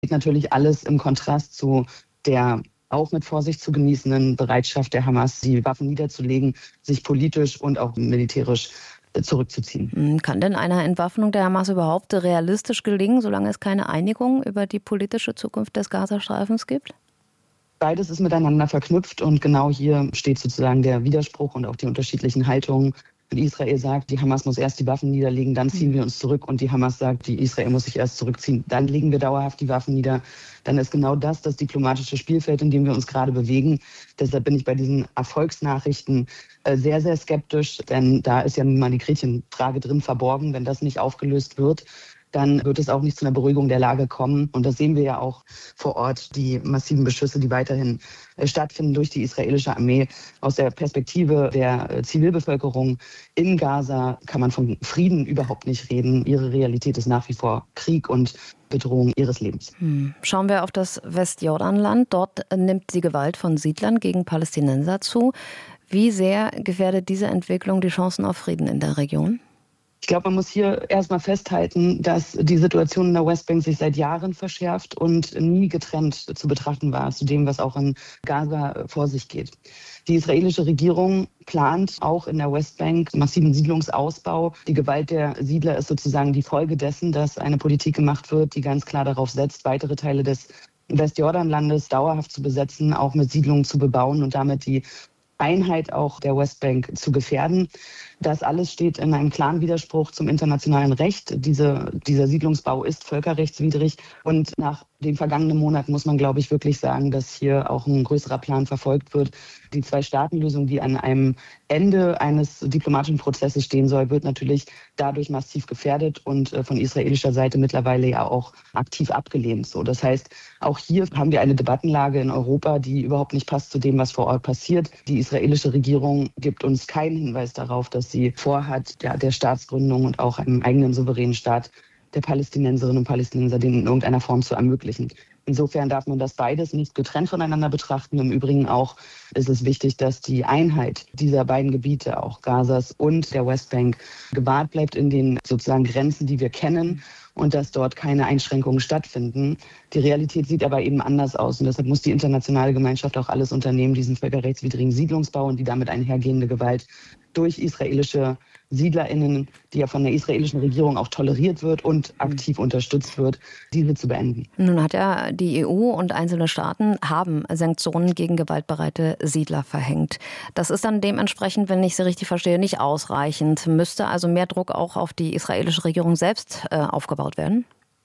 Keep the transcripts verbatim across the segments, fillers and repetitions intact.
Steht natürlich alles im Kontrast zu der auch mit Vorsicht zu genießenden Bereitschaft der Hamas, die Waffen niederzulegen, sich politisch und auch militärisch zurückzuziehen. Kann denn eine Entwaffnung der Hamas überhaupt realistisch gelingen, solange es keine Einigung über die politische Zukunft des Gazastreifens gibt? Beides ist miteinander verknüpft und genau hier steht sozusagen der Widerspruch und auch die unterschiedlichen Haltungen. Und Israel sagt, die Hamas muss erst die Waffen niederlegen, dann ziehen wir uns zurück. Und die Hamas sagt, die Israel muss sich erst zurückziehen, dann legen wir dauerhaft die Waffen nieder. Dann ist genau das das diplomatische Spielfeld, in dem wir uns gerade bewegen. Deshalb bin ich bei diesen Erfolgsnachrichten sehr, sehr skeptisch, denn da ist ja nun mal die Gretchenfrage drin verborgen. Wenn das nicht aufgelöst wird, dann wird es auch nicht zu einer Beruhigung der Lage kommen. Und das sehen wir ja auch vor Ort, die massiven Beschüsse, die weiterhin stattfinden durch die israelische Armee. Aus der Perspektive der Zivilbevölkerung in Gaza kann man von Frieden überhaupt nicht reden. Ihre Realität ist nach wie vor Krieg und Bedrohung ihres Lebens. Hm. Schauen wir auf das Westjordanland. Dort nimmt die Gewalt von Siedlern gegen Palästinenser zu. Wie sehr gefährdet diese Entwicklung die Chancen auf Frieden in der Region? Ich glaube, man muss hier erstmal festhalten, dass die Situation in der Westbank sich seit Jahren verschärft und nie getrennt zu betrachten war zu dem, was auch in Gaza vor sich geht. Die israelische Regierung plant auch in der Westbank massiven Siedlungsausbau. Die Gewalt der Siedler ist sozusagen die Folge dessen, dass eine Politik gemacht wird, die ganz klar darauf setzt, weitere Teile des Westjordanlandes dauerhaft zu besetzen, auch mit Siedlungen zu bebauen und damit die Einheit auch der Westbank zu gefährden. Das alles steht in einem klaren Widerspruch zum internationalen Recht. Diese, dieser Siedlungsbau ist völkerrechtswidrig. Und nach den vergangenen Monaten muss man, glaube ich, wirklich sagen, dass hier auch ein größerer Plan verfolgt wird. Die Zwei-Staaten-Lösung, die an einem Ende eines diplomatischen Prozesses stehen soll, wird natürlich dadurch massiv gefährdet und von israelischer Seite mittlerweile ja auch aktiv abgelehnt. So, das heißt, auch hier haben wir eine Debattenlage in Europa, die überhaupt nicht passt zu dem, was vor Ort passiert. Die israelische Regierung gibt uns keinen Hinweis darauf, dass sie vorhat, ja, der Staatsgründung und auch einem eigenen souveränen Staat der Palästinenserinnen und Palästinenser den in irgendeiner Form zu ermöglichen. Insofern darf man das beides nicht getrennt voneinander betrachten. Im Übrigen auch ist es wichtig, dass die Einheit dieser beiden Gebiete, auch Gazas und der Westbank, gewahrt bleibt in den sozusagen Grenzen, die wir kennen und dass dort keine Einschränkungen stattfinden. Die Realität sieht aber eben anders aus und deshalb muss die internationale Gemeinschaft auch alles unternehmen, diesen völkerrechtswidrigen Siedlungsbau und die damit einhergehende Gewalt durch israelische SiedlerInnen, die ja von der israelischen Regierung auch toleriert wird und aktiv unterstützt wird, diese zu beenden. Nun hat ja die E U und einzelne Staaten haben Sanktionen gegen gewaltbereite Siedler verhängt. Das ist dann dementsprechend, wenn ich Sie richtig verstehe, nicht ausreichend. Müsste also mehr Druck auch auf die israelische Regierung selbst äh, aufgebaut werden?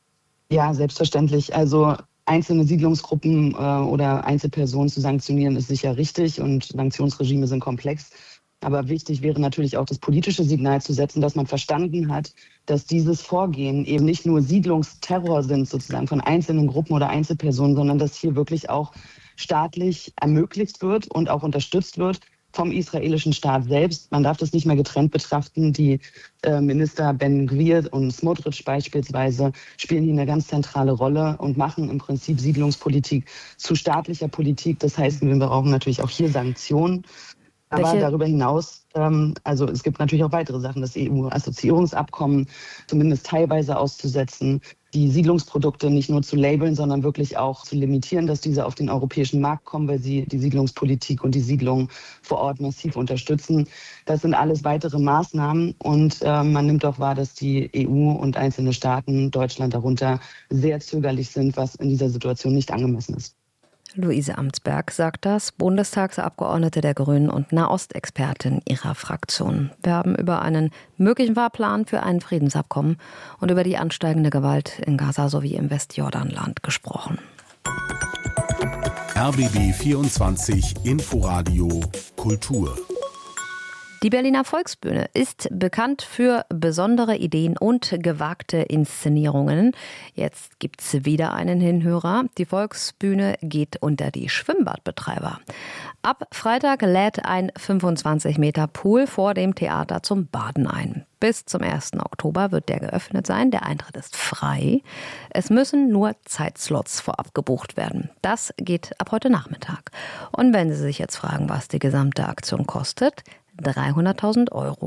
Ja, selbstverständlich. Also einzelne Siedlungsgruppen äh, oder Einzelpersonen zu sanktionieren, ist sicher richtig und Sanktionsregime sind komplex. Aber wichtig wäre natürlich auch das politische Signal zu setzen, dass man verstanden hat, dass dieses Vorgehen eben nicht nur Siedlungsterror sind, sozusagen von einzelnen Gruppen oder Einzelpersonen, sondern dass hier wirklich auch staatlich ermöglicht wird und auch unterstützt wird vom israelischen Staat selbst. Man darf das nicht mehr getrennt betrachten. Die äh, Minister Ben Gvir und Smotrich beispielsweise spielen hier eine ganz zentrale Rolle und machen im Prinzip Siedlungspolitik zu staatlicher Politik. Das heißt, wir brauchen natürlich auch hier Sanktionen. Aber Welche? darüber hinaus, ähm, also es gibt natürlich auch weitere Sachen, das E U-Assoziierungsabkommen zumindest teilweise auszusetzen, die Siedlungsprodukte nicht nur zu labeln, sondern wirklich auch zu limitieren, dass diese auf den europäischen Markt kommen, weil sie die Siedlungspolitik und die Siedlung vor Ort massiv unterstützen. Das sind alles weitere Maßnahmen und äh, man nimmt auch wahr, dass die E U und einzelne Staaten, Deutschland darunter, sehr zögerlich sind, was in dieser Situation nicht angemessen ist. Luise Amtsberg sagt das, Bundestagsabgeordnete der Grünen und Nahostexpertin ihrer Fraktion. Wir haben über einen möglichen Fahrplan für ein Friedensabkommen und über die ansteigende Gewalt in Gaza sowie im Westjordanland gesprochen. R B B vierundzwanzig Inforadio Kultur. Die Berliner Volksbühne ist bekannt für besondere Ideen und gewagte Inszenierungen. Jetzt gibt's wieder einen Hinhörer. Die Volksbühne geht unter die Schwimmbadbetreiber. Ab Freitag lädt ein fünfundzwanzig Meter Pool vor dem Theater zum Baden ein. Bis zum ersten Oktober wird der geöffnet sein. Der Eintritt ist frei. Es müssen nur Zeitslots vorab gebucht werden. Das geht ab heute Nachmittag. Und wenn Sie sich jetzt fragen, was die gesamte Aktion kostet, dreihunderttausend Euro.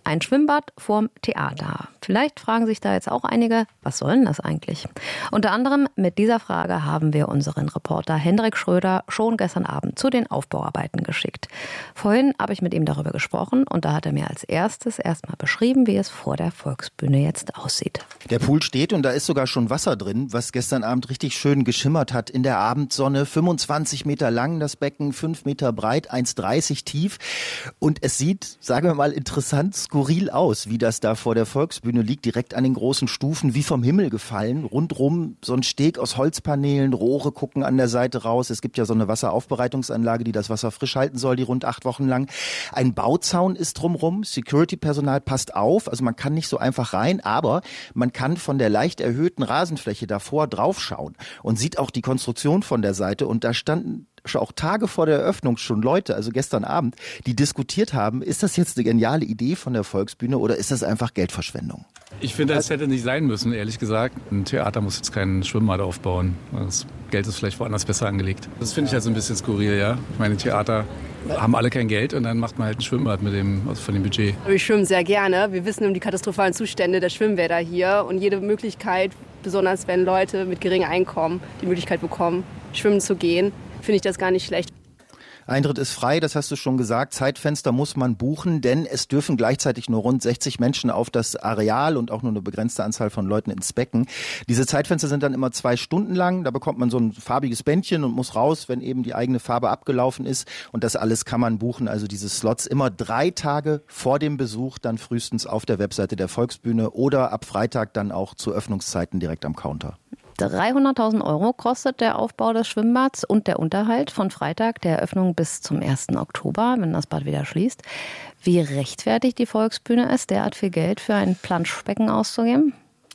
Ein Schwimmbad vorm Theater. Vielleicht fragen sich da jetzt auch einige, was soll denn das eigentlich? Unter anderem mit dieser Frage haben wir unseren Reporter Hendrik Schröder schon gestern Abend zu den Aufbauarbeiten geschickt. Vorhin habe ich mit ihm darüber gesprochen und da hat er mir als erstes erstmal beschrieben, wie es vor der Volksbühne jetzt aussieht. Der Pool steht und da ist sogar schon Wasser drin, was gestern Abend richtig schön geschimmert hat in der Abendsonne. fünfundzwanzig Meter lang das Becken, fünf Meter breit, eins Komma dreißig tief. Und es sieht, sagen wir mal, interessant skurril aus, wie das da vor der Volksbühne liegt, direkt an den großen Stufen, wie vom Himmel gefallen. Rundrum so ein Steg aus Holzpaneelen, Rohre gucken an der Seite raus. Es gibt ja so eine Wasseraufbereitungsanlage, die das Wasser frisch halten soll, die rund acht Wochen lang. Ein Bauzaun ist drumrum, Security-Personal passt auf, also man kann nicht so einfach rein, aber man kann von der leicht erhöhten Rasenfläche davor draufschauen und sieht auch die Konstruktion von der Seite und da standen auch Tage vor der Eröffnung schon Leute, also gestern Abend, die diskutiert haben, ist das jetzt eine geniale Idee von der Volksbühne oder ist das einfach Geldverschwendung? Ich finde, es hätte nicht sein müssen, ehrlich gesagt. Ein Theater muss jetzt kein Schwimmbad aufbauen. Das Geld ist vielleicht woanders besser angelegt. Das finde ich halt so ein bisschen skurril, ja. Ich meine, Theater haben alle kein Geld und dann macht man halt ein Schwimmbad mit dem, also von dem Budget. Wir schwimmen sehr gerne. Wir wissen um die katastrophalen Zustände der Schwimmbäder hier und jede Möglichkeit, besonders wenn Leute mit geringem Einkommen die Möglichkeit bekommen, schwimmen zu gehen, finde ich das gar nicht schlecht. Eintritt ist frei, das hast du schon gesagt. Zeitfenster muss man buchen, denn es dürfen gleichzeitig nur rund sechzig Menschen auf das Areal und auch nur eine begrenzte Anzahl von Leuten ins Becken. Diese Zeitfenster sind dann immer zwei Stunden lang. Da bekommt man so ein farbiges Bändchen und muss raus, wenn eben die eigene Farbe abgelaufen ist. Und das alles kann man buchen, also diese Slots immer drei Tage vor dem Besuch, dann frühestens auf der Webseite der Volksbühne oder ab Freitag dann auch zu Öffnungszeiten direkt am Counter. dreihunderttausend Euro kostet der Aufbau des Schwimmbads und der Unterhalt von Freitag der Eröffnung bis zum ersten Oktober, wenn das Bad wieder schließt. Wie rechtfertigt die Volksbühne es, derart viel Geld für ein Planschbecken auszugeben?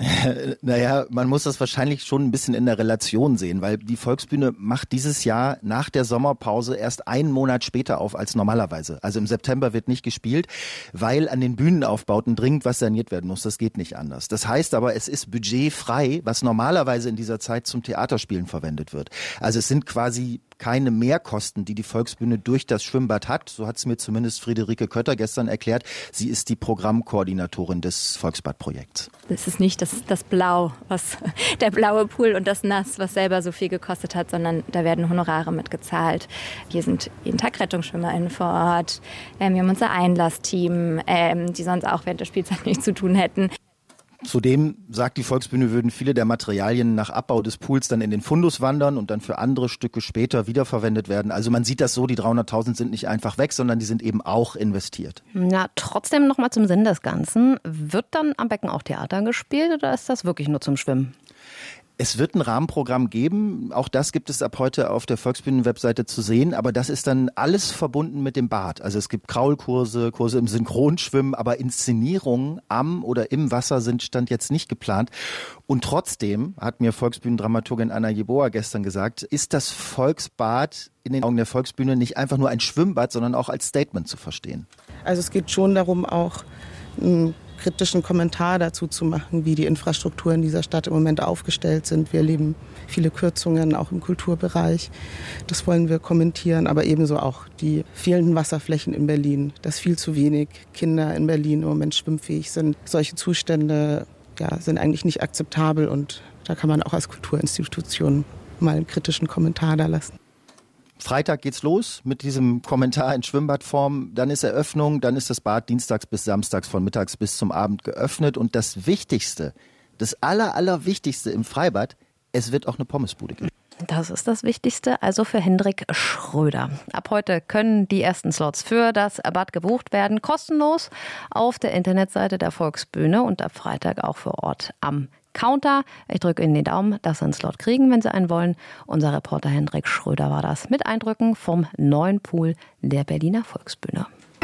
Naja, man muss das wahrscheinlich schon ein bisschen in der Relation sehen, weil die Volksbühne macht dieses Jahr nach der Sommerpause erst einen Monat später auf als normalerweise. Also im September wird nicht gespielt, weil an den Bühnenaufbauten dringend was saniert werden muss. Das geht nicht anders. Das heißt aber, es ist budgetfrei, was normalerweise in dieser Zeit zum Theaterspielen verwendet wird. Also es sind quasi keine Mehrkosten, die die Volksbühne durch das Schwimmbad hat. So hat es mir zumindest Friederike Kötter gestern erklärt. Sie ist die Programmkoordinatorin des Volksbadprojekts. Es ist nicht das, das Blau, was der blaue Pool und das Nass, was selber so viel gekostet hat, sondern da werden Honorare mitgezahlt. Hier sind jeden Tag RettungsschwimmerInnen vor Ort. Ähm, wir haben unser Einlassteam, ähm, die sonst auch während der Spielzeit nichts zu tun hätten. Zudem sagt die Volksbühne, würden viele der Materialien nach Abbau des Pools dann in den Fundus wandern und dann für andere Stücke später wiederverwendet werden. Also man sieht das so, die dreihunderttausend sind nicht einfach weg, sondern die sind eben auch investiert. Ja, trotzdem noch mal zum Sinn des Ganzen. Wird dann am Becken auch Theater gespielt oder ist das wirklich nur zum Schwimmen? Es wird ein Rahmenprogramm geben, auch das gibt es ab heute auf der Volksbühnen-Webseite zu sehen, aber das ist dann alles verbunden mit dem Bad. Also es gibt Kraulkurse, Kurse im Synchronschwimmen, aber Inszenierungen am oder im Wasser sind Stand jetzt nicht geplant. Und trotzdem, hat mir Volksbühnendramaturgin Anna Jeboa gestern gesagt, ist das Volksbad in den Augen der Volksbühne nicht einfach nur ein Schwimmbad, sondern auch als Statement zu verstehen. Also es geht schon darum, auch einen kritischen Kommentar dazu zu machen, wie die Infrastruktur in dieser Stadt im Moment aufgestellt sind. Wir erleben viele Kürzungen, auch im Kulturbereich. Das wollen wir kommentieren, aber ebenso auch die fehlenden Wasserflächen in Berlin, dass viel zu wenig Kinder in Berlin im Moment schwimmfähig sind. Solche Zustände ja, sind eigentlich nicht akzeptabel und da kann man auch als Kulturinstitution mal einen kritischen Kommentar da lassen. Freitag geht's los mit diesem Kommentar in Schwimmbadform. Dann ist Eröffnung, dann ist das Bad dienstags bis samstags von mittags bis zum Abend geöffnet. Und das Wichtigste, das aller, allerwichtigste im Freibad, es wird auch eine Pommesbude geben. Das ist das Wichtigste, also für Hendrik Schröder. Ab heute können die ersten Slots für das Bad gebucht werden, kostenlos auf der Internetseite der Volksbühne und ab Freitag auch vor Ort am Counter. Ich drücke Ihnen die Daumen, dass Sie einen Slot kriegen, wenn Sie einen wollen. Unser Reporter Hendrik Schröder war das mit Eindrücken vom neuen Pool der Berliner Volksbühne.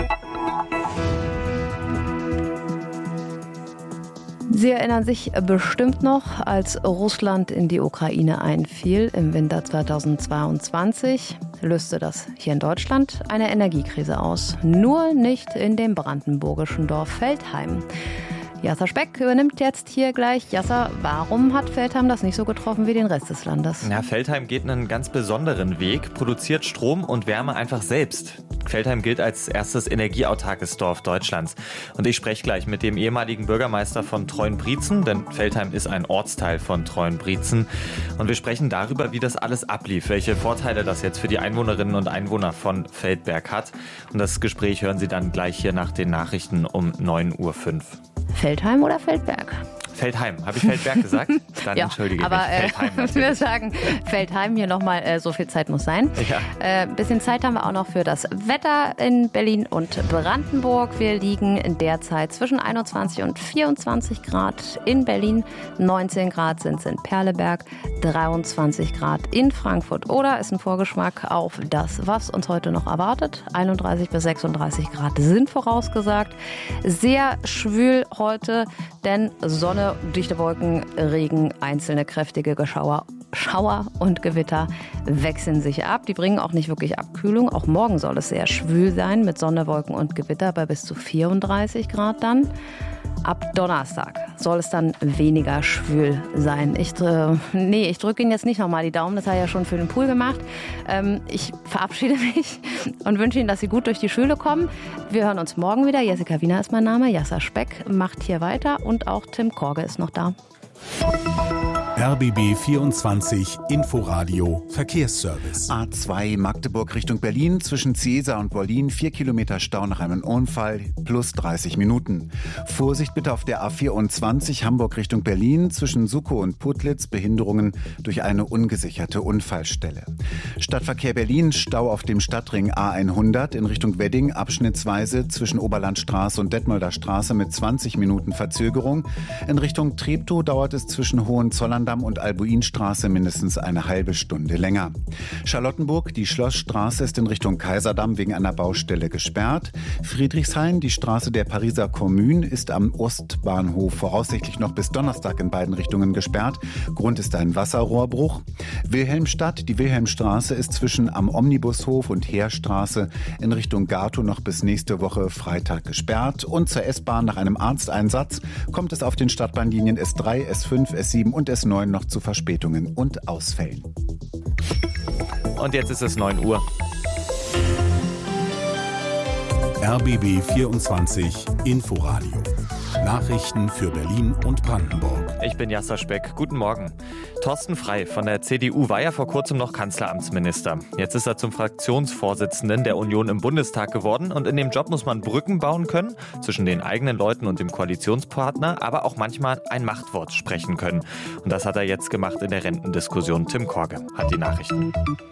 Sie erinnern sich bestimmt noch, als Russland in die Ukraine einfiel im Winter zweitausendzweiundzwanzig, löste das hier in Deutschland eine Energiekrise aus. Nur nicht in dem brandenburgischen Dorf Veltheim. Jasser Speck übernimmt jetzt hier gleich. Jasser, warum hat Veltheim das nicht so getroffen wie den Rest des Landes? Ja, Veltheim geht einen ganz besonderen Weg, produziert Strom und Wärme einfach selbst. Veltheim gilt als erstes energieautarkes Dorf Deutschlands. Und ich spreche gleich mit dem ehemaligen Bürgermeister von Treuenbrietzen, denn Veltheim ist ein Ortsteil von Treuenbrietzen. Und wir sprechen darüber, wie das alles ablief, welche Vorteile das jetzt für die Einwohnerinnen und Einwohner von Feldberg hat. Und das Gespräch hören Sie dann gleich hier nach den Nachrichten um neun Uhr fünf. Feldheim oder Feldberg? Feldheim. Habe ich Feldberg gesagt? Dann ja, entschuldige aber, mich. Feldheim äh, wir sagen Feldheim hier nochmal, äh, so viel Zeit muss sein. Ja. Ein äh, bisschen Zeit haben wir auch noch für das Wetter in Berlin und Brandenburg. Wir liegen derzeit zwischen einundzwanzig und vierundzwanzig Grad in Berlin, neunzehn Grad sind es in Perleberg, dreiundzwanzig Grad in Frankfurt. Oder ist ein Vorgeschmack auf das, was uns heute noch erwartet. einunddreißig bis sechsunddreißig Grad sind vorausgesagt. Sehr schwül heute, denn Sonne, dichte Wolken, Regen, einzelne kräftige Geschauer, Schauer und Gewitter wechseln sich ab. Die bringen auch nicht wirklich Abkühlung. Auch morgen soll es sehr schwül sein mit Sonne, Wolken und Gewitter bei bis zu vierunddreißig Grad dann. Ab Donnerstag soll es dann weniger schwül sein. Ich, äh, nee, ich drücke Ihnen jetzt nicht nochmal die Daumen, das hat er ja schon für den Pool gemacht. Ähm, ich verabschiede mich und wünsche Ihnen, dass Sie gut durch die Schule kommen. Wir hören uns morgen wieder. Jessica Wiener ist mein Name. Jasser Speck macht hier weiter und auch Tim Korge ist noch da. R B B vierundzwanzig Inforadio Verkehrsservice. A zwei Magdeburg Richtung Berlin zwischen Ciesa und Wollin. Vier Kilometer Stau nach einem Unfall plus dreißig Minuten. Vorsicht bitte auf der A vierundzwanzig Hamburg Richtung Berlin zwischen Suckow und Putlitz. Behinderungen durch eine ungesicherte Unfallstelle. Stadtverkehr Berlin. Stau auf dem Stadtring A hundert in Richtung Wedding. Abschnittsweise zwischen Oberlandstraße und Detmolder Straße mit zwanzig Minuten Verzögerung. In Richtung Treptow dauert es zwischen Hohenzollern und Albuinstraße mindestens eine halbe Stunde länger. Charlottenburg, die Schlossstraße ist in Richtung Kaiserdamm wegen einer Baustelle gesperrt. Friedrichshain, die Straße der Pariser Kommune, ist am Ostbahnhof voraussichtlich noch bis Donnerstag in beiden Richtungen gesperrt. Grund ist ein Wasserrohrbruch. Wilhelmstadt, die Wilhelmstraße ist zwischen am Omnibushof und Heerstraße in Richtung Gatow noch bis nächste Woche Freitag gesperrt. Und zur S-Bahn nach einem Arzteinsatz kommt es auf den Stadtbahnlinien S drei, S fünf, S sieben und S neun noch zu Verspätungen und Ausfällen. Und jetzt ist es neun Uhr. R B B vierundzwanzig Inforadio. Nachrichten für Berlin und Brandenburg. Ich bin Jasser Speck. Guten Morgen. Thorsten Frey von der C D U war ja vor kurzem noch Kanzleramtsminister. Jetzt ist er zum Fraktionsvorsitzenden der Union im Bundestag geworden. Und in dem Job muss man Brücken bauen können zwischen den eigenen Leuten und dem Koalitionspartner, aber auch manchmal ein Machtwort sprechen können. Und das hat er jetzt gemacht in der Rentendiskussion. Tim Korge hat die Nachrichten.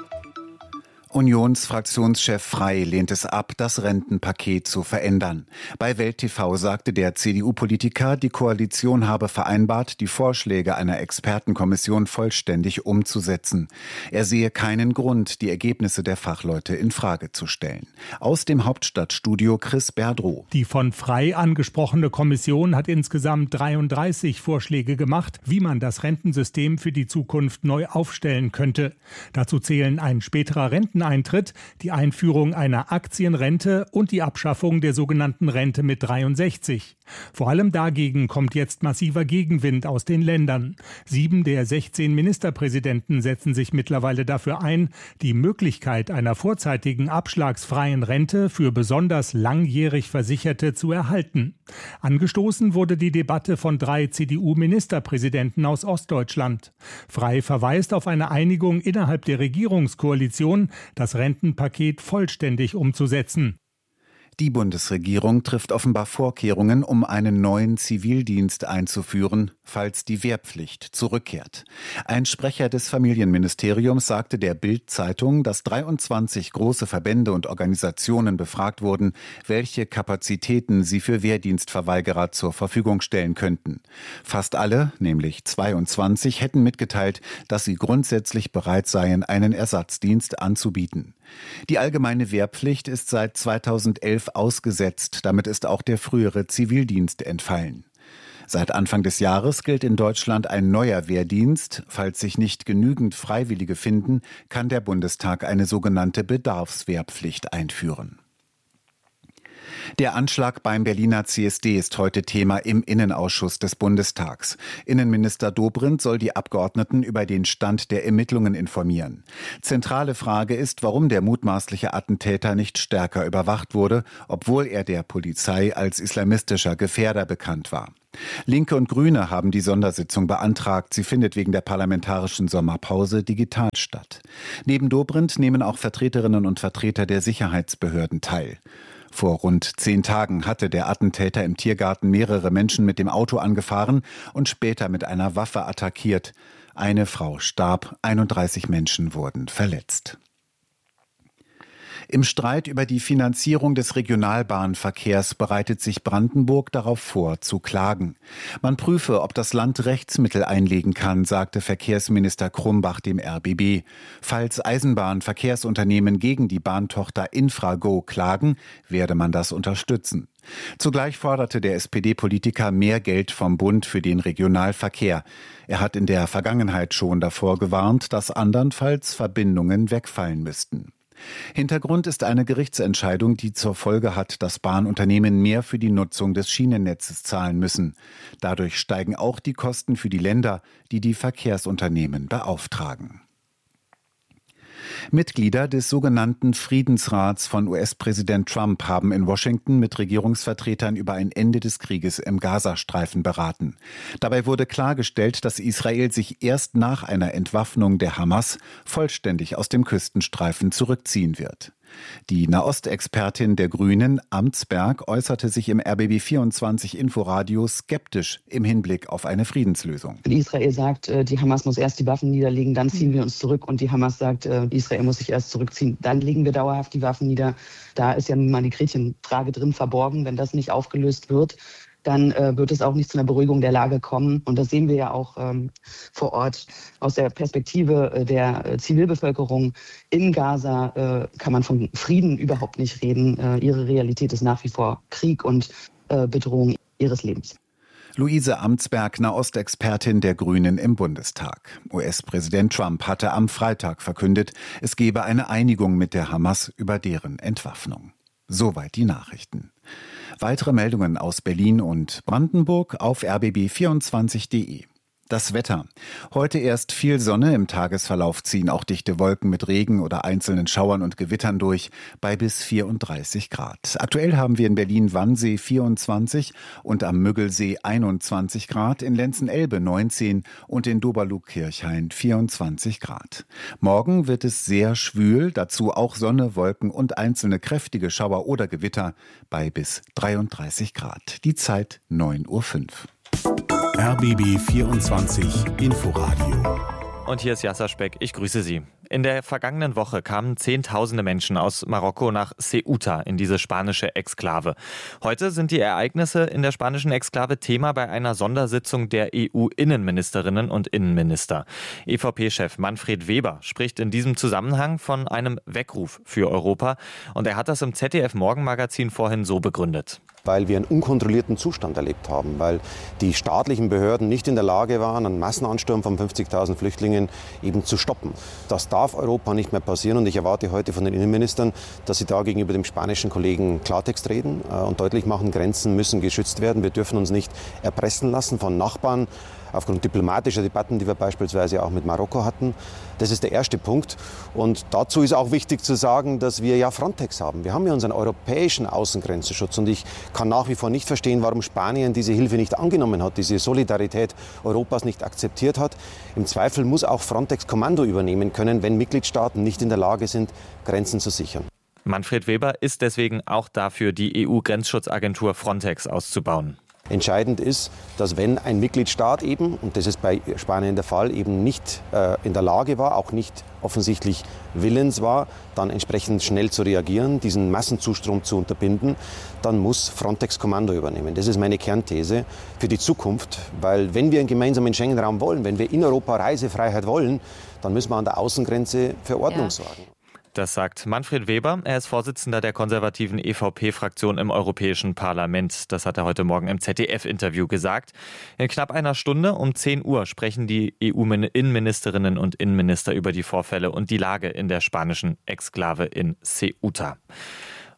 Unionsfraktionschef Frey lehnt es ab, das Rentenpaket zu verändern. Bei Welt T V sagte der C D U-Politiker, die Koalition habe vereinbart, die Vorschläge einer Expertenkommission vollständig umzusetzen. Er sehe keinen Grund, die Ergebnisse der Fachleute in Frage zu stellen. Aus dem Hauptstadtstudio Chris Berdrow. Die von Frey angesprochene Kommission hat insgesamt dreiunddreißig Vorschläge gemacht, wie man das Rentensystem für die Zukunft neu aufstellen könnte. Dazu zählen ein späterer Renteneintritt, die Einführung einer Aktienrente und die Abschaffung der sogenannten Rente mit dreiundsechzig. Vor allem dagegen kommt jetzt massiver Gegenwind aus den Ländern. Sieben der sechzehn Ministerpräsidenten setzen sich mittlerweile dafür ein, die Möglichkeit einer vorzeitigen abschlagsfreien Rente für besonders langjährig Versicherte zu erhalten. Angestoßen wurde die Debatte von drei C D U-Ministerpräsidenten aus Ostdeutschland. Frey verweist auf eine Einigung innerhalb der Regierungskoalition, das Rentenpaket vollständig umzusetzen. Die Bundesregierung trifft offenbar Vorkehrungen, um einen neuen Zivildienst einzuführen, falls die Wehrpflicht zurückkehrt. Ein Sprecher des Familienministeriums sagte der Bild-Zeitung, dass dreiundzwanzig große Verbände und Organisationen befragt wurden, welche Kapazitäten sie für Wehrdienstverweigerer zur Verfügung stellen könnten. Fast alle, nämlich zweiundzwanzig, hätten mitgeteilt, dass sie grundsätzlich bereit seien, einen Ersatzdienst anzubieten. Die allgemeine Wehrpflicht ist seit zweitausendelf ausgesetzt, damit ist auch der frühere Zivildienst entfallen. Seit Anfang des Jahres gilt in Deutschland ein neuer Wehrdienst. Falls sich nicht genügend Freiwillige finden, kann der Bundestag eine sogenannte Bedarfswehrpflicht einführen. Der Anschlag beim Berliner C S D ist heute Thema im Innenausschuss des Bundestags. Innenminister Dobrindt soll die Abgeordneten über den Stand der Ermittlungen informieren. Zentrale Frage ist, warum der mutmaßliche Attentäter nicht stärker überwacht wurde, obwohl er der Polizei als islamistischer Gefährder bekannt war. Linke und Grüne haben die Sondersitzung beantragt. Sie findet wegen der parlamentarischen Sommerpause digital statt. Neben Dobrindt nehmen auch Vertreterinnen und Vertreter der Sicherheitsbehörden teil. Vor rund zehn Tagen hatte der Attentäter im Tiergarten mehrere Menschen mit dem Auto angefahren und später mit einer Waffe attackiert. Eine Frau starb, einunddreißig Menschen wurden verletzt. Im Streit über die Finanzierung des Regionalbahnverkehrs bereitet sich Brandenburg darauf vor, zu klagen. Man prüfe, ob das Land Rechtsmittel einlegen kann, sagte Verkehrsminister Krumbach dem R B B. Falls Eisenbahnverkehrsunternehmen gegen die Bahntochter Infrago klagen, werde man das unterstützen. Zugleich forderte der S P D-Politiker mehr Geld vom Bund für den Regionalverkehr. Er hat in der Vergangenheit schon davor gewarnt, dass andernfalls Verbindungen wegfallen müssten. Hintergrund ist eine Gerichtsentscheidung, die zur Folge hat, dass Bahnunternehmen mehr für die Nutzung des Schienennetzes zahlen müssen. Dadurch steigen auch die Kosten für die Länder, die die Verkehrsunternehmen beauftragen. Mitglieder des sogenannten Friedensrats von U S-Präsident Trump haben in Washington mit Regierungsvertretern über ein Ende des Krieges im Gazastreifen beraten. Dabei wurde klargestellt, dass Israel sich erst nach einer Entwaffnung der Hamas vollständig aus dem Küstenstreifen zurückziehen wird. Die Nahostexpertin der Grünen, Amtsberg, äußerte sich im R B B vierundzwanzig Inforadio skeptisch im Hinblick auf eine Friedenslösung. Wenn Israel sagt, die Hamas muss erst die Waffen niederlegen, dann ziehen wir uns zurück, und die Hamas sagt, Israel muss sich erst zurückziehen, dann legen wir dauerhaft die Waffen nieder. Da ist ja nun mal die Gretchenfrage drin verborgen. Wenn das nicht aufgelöst wird, dann äh, wird es auch nicht zu einer Beruhigung der Lage kommen. Und das sehen wir ja auch ähm, vor Ort. Aus der Perspektive äh, der äh, Zivilbevölkerung in Gaza äh, kann man von Frieden überhaupt nicht reden. Äh, ihre Realität ist nach wie vor Krieg und äh, Bedrohung ihres Lebens. Luise Amtsberg, Nahostexpertin der Grünen im Bundestag. U S-Präsident Trump hatte am Freitag verkündet, es gebe eine Einigung mit der Hamas über deren Entwaffnung. Soweit die Nachrichten. Weitere Meldungen aus Berlin und Brandenburg auf r b b vierundzwanzig punkt d e. Das Wetter. Heute erst viel Sonne, im Tagesverlauf ziehen auch dichte Wolken mit Regen oder einzelnen Schauern und Gewittern durch, bei bis vierunddreißig Grad. Aktuell haben wir in Berlin-Wannsee vierundzwanzig und am Müggelsee einundzwanzig Grad, in Lenzen-Elbe neunzehn und in Doberlug-Kirchhain vierundzwanzig Grad. Morgen wird es sehr schwül, dazu auch Sonne, Wolken und einzelne kräftige Schauer oder Gewitter bei bis dreiunddreißig Grad. Die Zeit neun Uhr fünf. R B B vierundzwanzig Inforadio. Und hier ist Yasser Speck, ich grüße Sie. In der vergangenen Woche kamen Zehntausende Menschen aus Marokko nach Ceuta in diese spanische Exklave. Heute sind die Ereignisse in der spanischen Exklave Thema bei einer Sondersitzung der E U-Innenministerinnen und Innenminister. E V P-Chef Manfred Weber spricht in diesem Zusammenhang von einem Weckruf für Europa. Und er hat das im Z D F-Morgenmagazin vorhin so begründet. Weil wir einen unkontrollierten Zustand erlebt haben, weil die staatlichen Behörden nicht in der Lage waren, einen Massenansturm von fünfzigtausend Flüchtlingen eben zu stoppen. Das darf Europa nicht mehr passieren, und ich erwarte heute von den Innenministern, dass sie da gegenüber dem spanischen Kollegen Klartext reden und deutlich machen, Grenzen müssen geschützt werden. Wir dürfen uns nicht erpressen lassen von Nachbarn, aufgrund diplomatischer Debatten, die wir beispielsweise auch mit Marokko hatten. Das ist der erste Punkt. Und dazu ist auch wichtig zu sagen, dass wir ja Frontex haben. Wir haben ja unseren europäischen Außengrenzenschutz. Und ich kann nach wie vor nicht verstehen, warum Spanien diese Hilfe nicht angenommen hat, diese Solidarität Europas nicht akzeptiert hat. Im Zweifel muss auch Frontex Kommando übernehmen können, wenn Mitgliedstaaten nicht in der Lage sind, Grenzen zu sichern. Manfred Weber ist deswegen auch dafür, die E U-Grenzschutzagentur Frontex auszubauen. Entscheidend ist, dass wenn ein Mitgliedstaat eben, und das ist bei Spanien der Fall, eben nicht äh, in der Lage war, auch nicht offensichtlich willens war, dann entsprechend schnell zu reagieren, diesen Massenzustrom zu unterbinden, dann muss Frontex Kommando übernehmen. Das ist meine Kernthese für die Zukunft, weil wenn wir einen gemeinsamen Schengen-Raum wollen, wenn wir in Europa Reisefreiheit wollen, dann müssen wir an der Außengrenze für Ordnung ja. sorgen. Das sagt Manfred Weber. Er ist Vorsitzender der konservativen E V P-Fraktion im Europäischen Parlament. Das hat er heute Morgen im Z D F-Interview gesagt. In knapp einer Stunde um zehn Uhr sprechen die E U-Innenministerinnen und Innenminister über die Vorfälle und die Lage in der spanischen Exklave in Ceuta.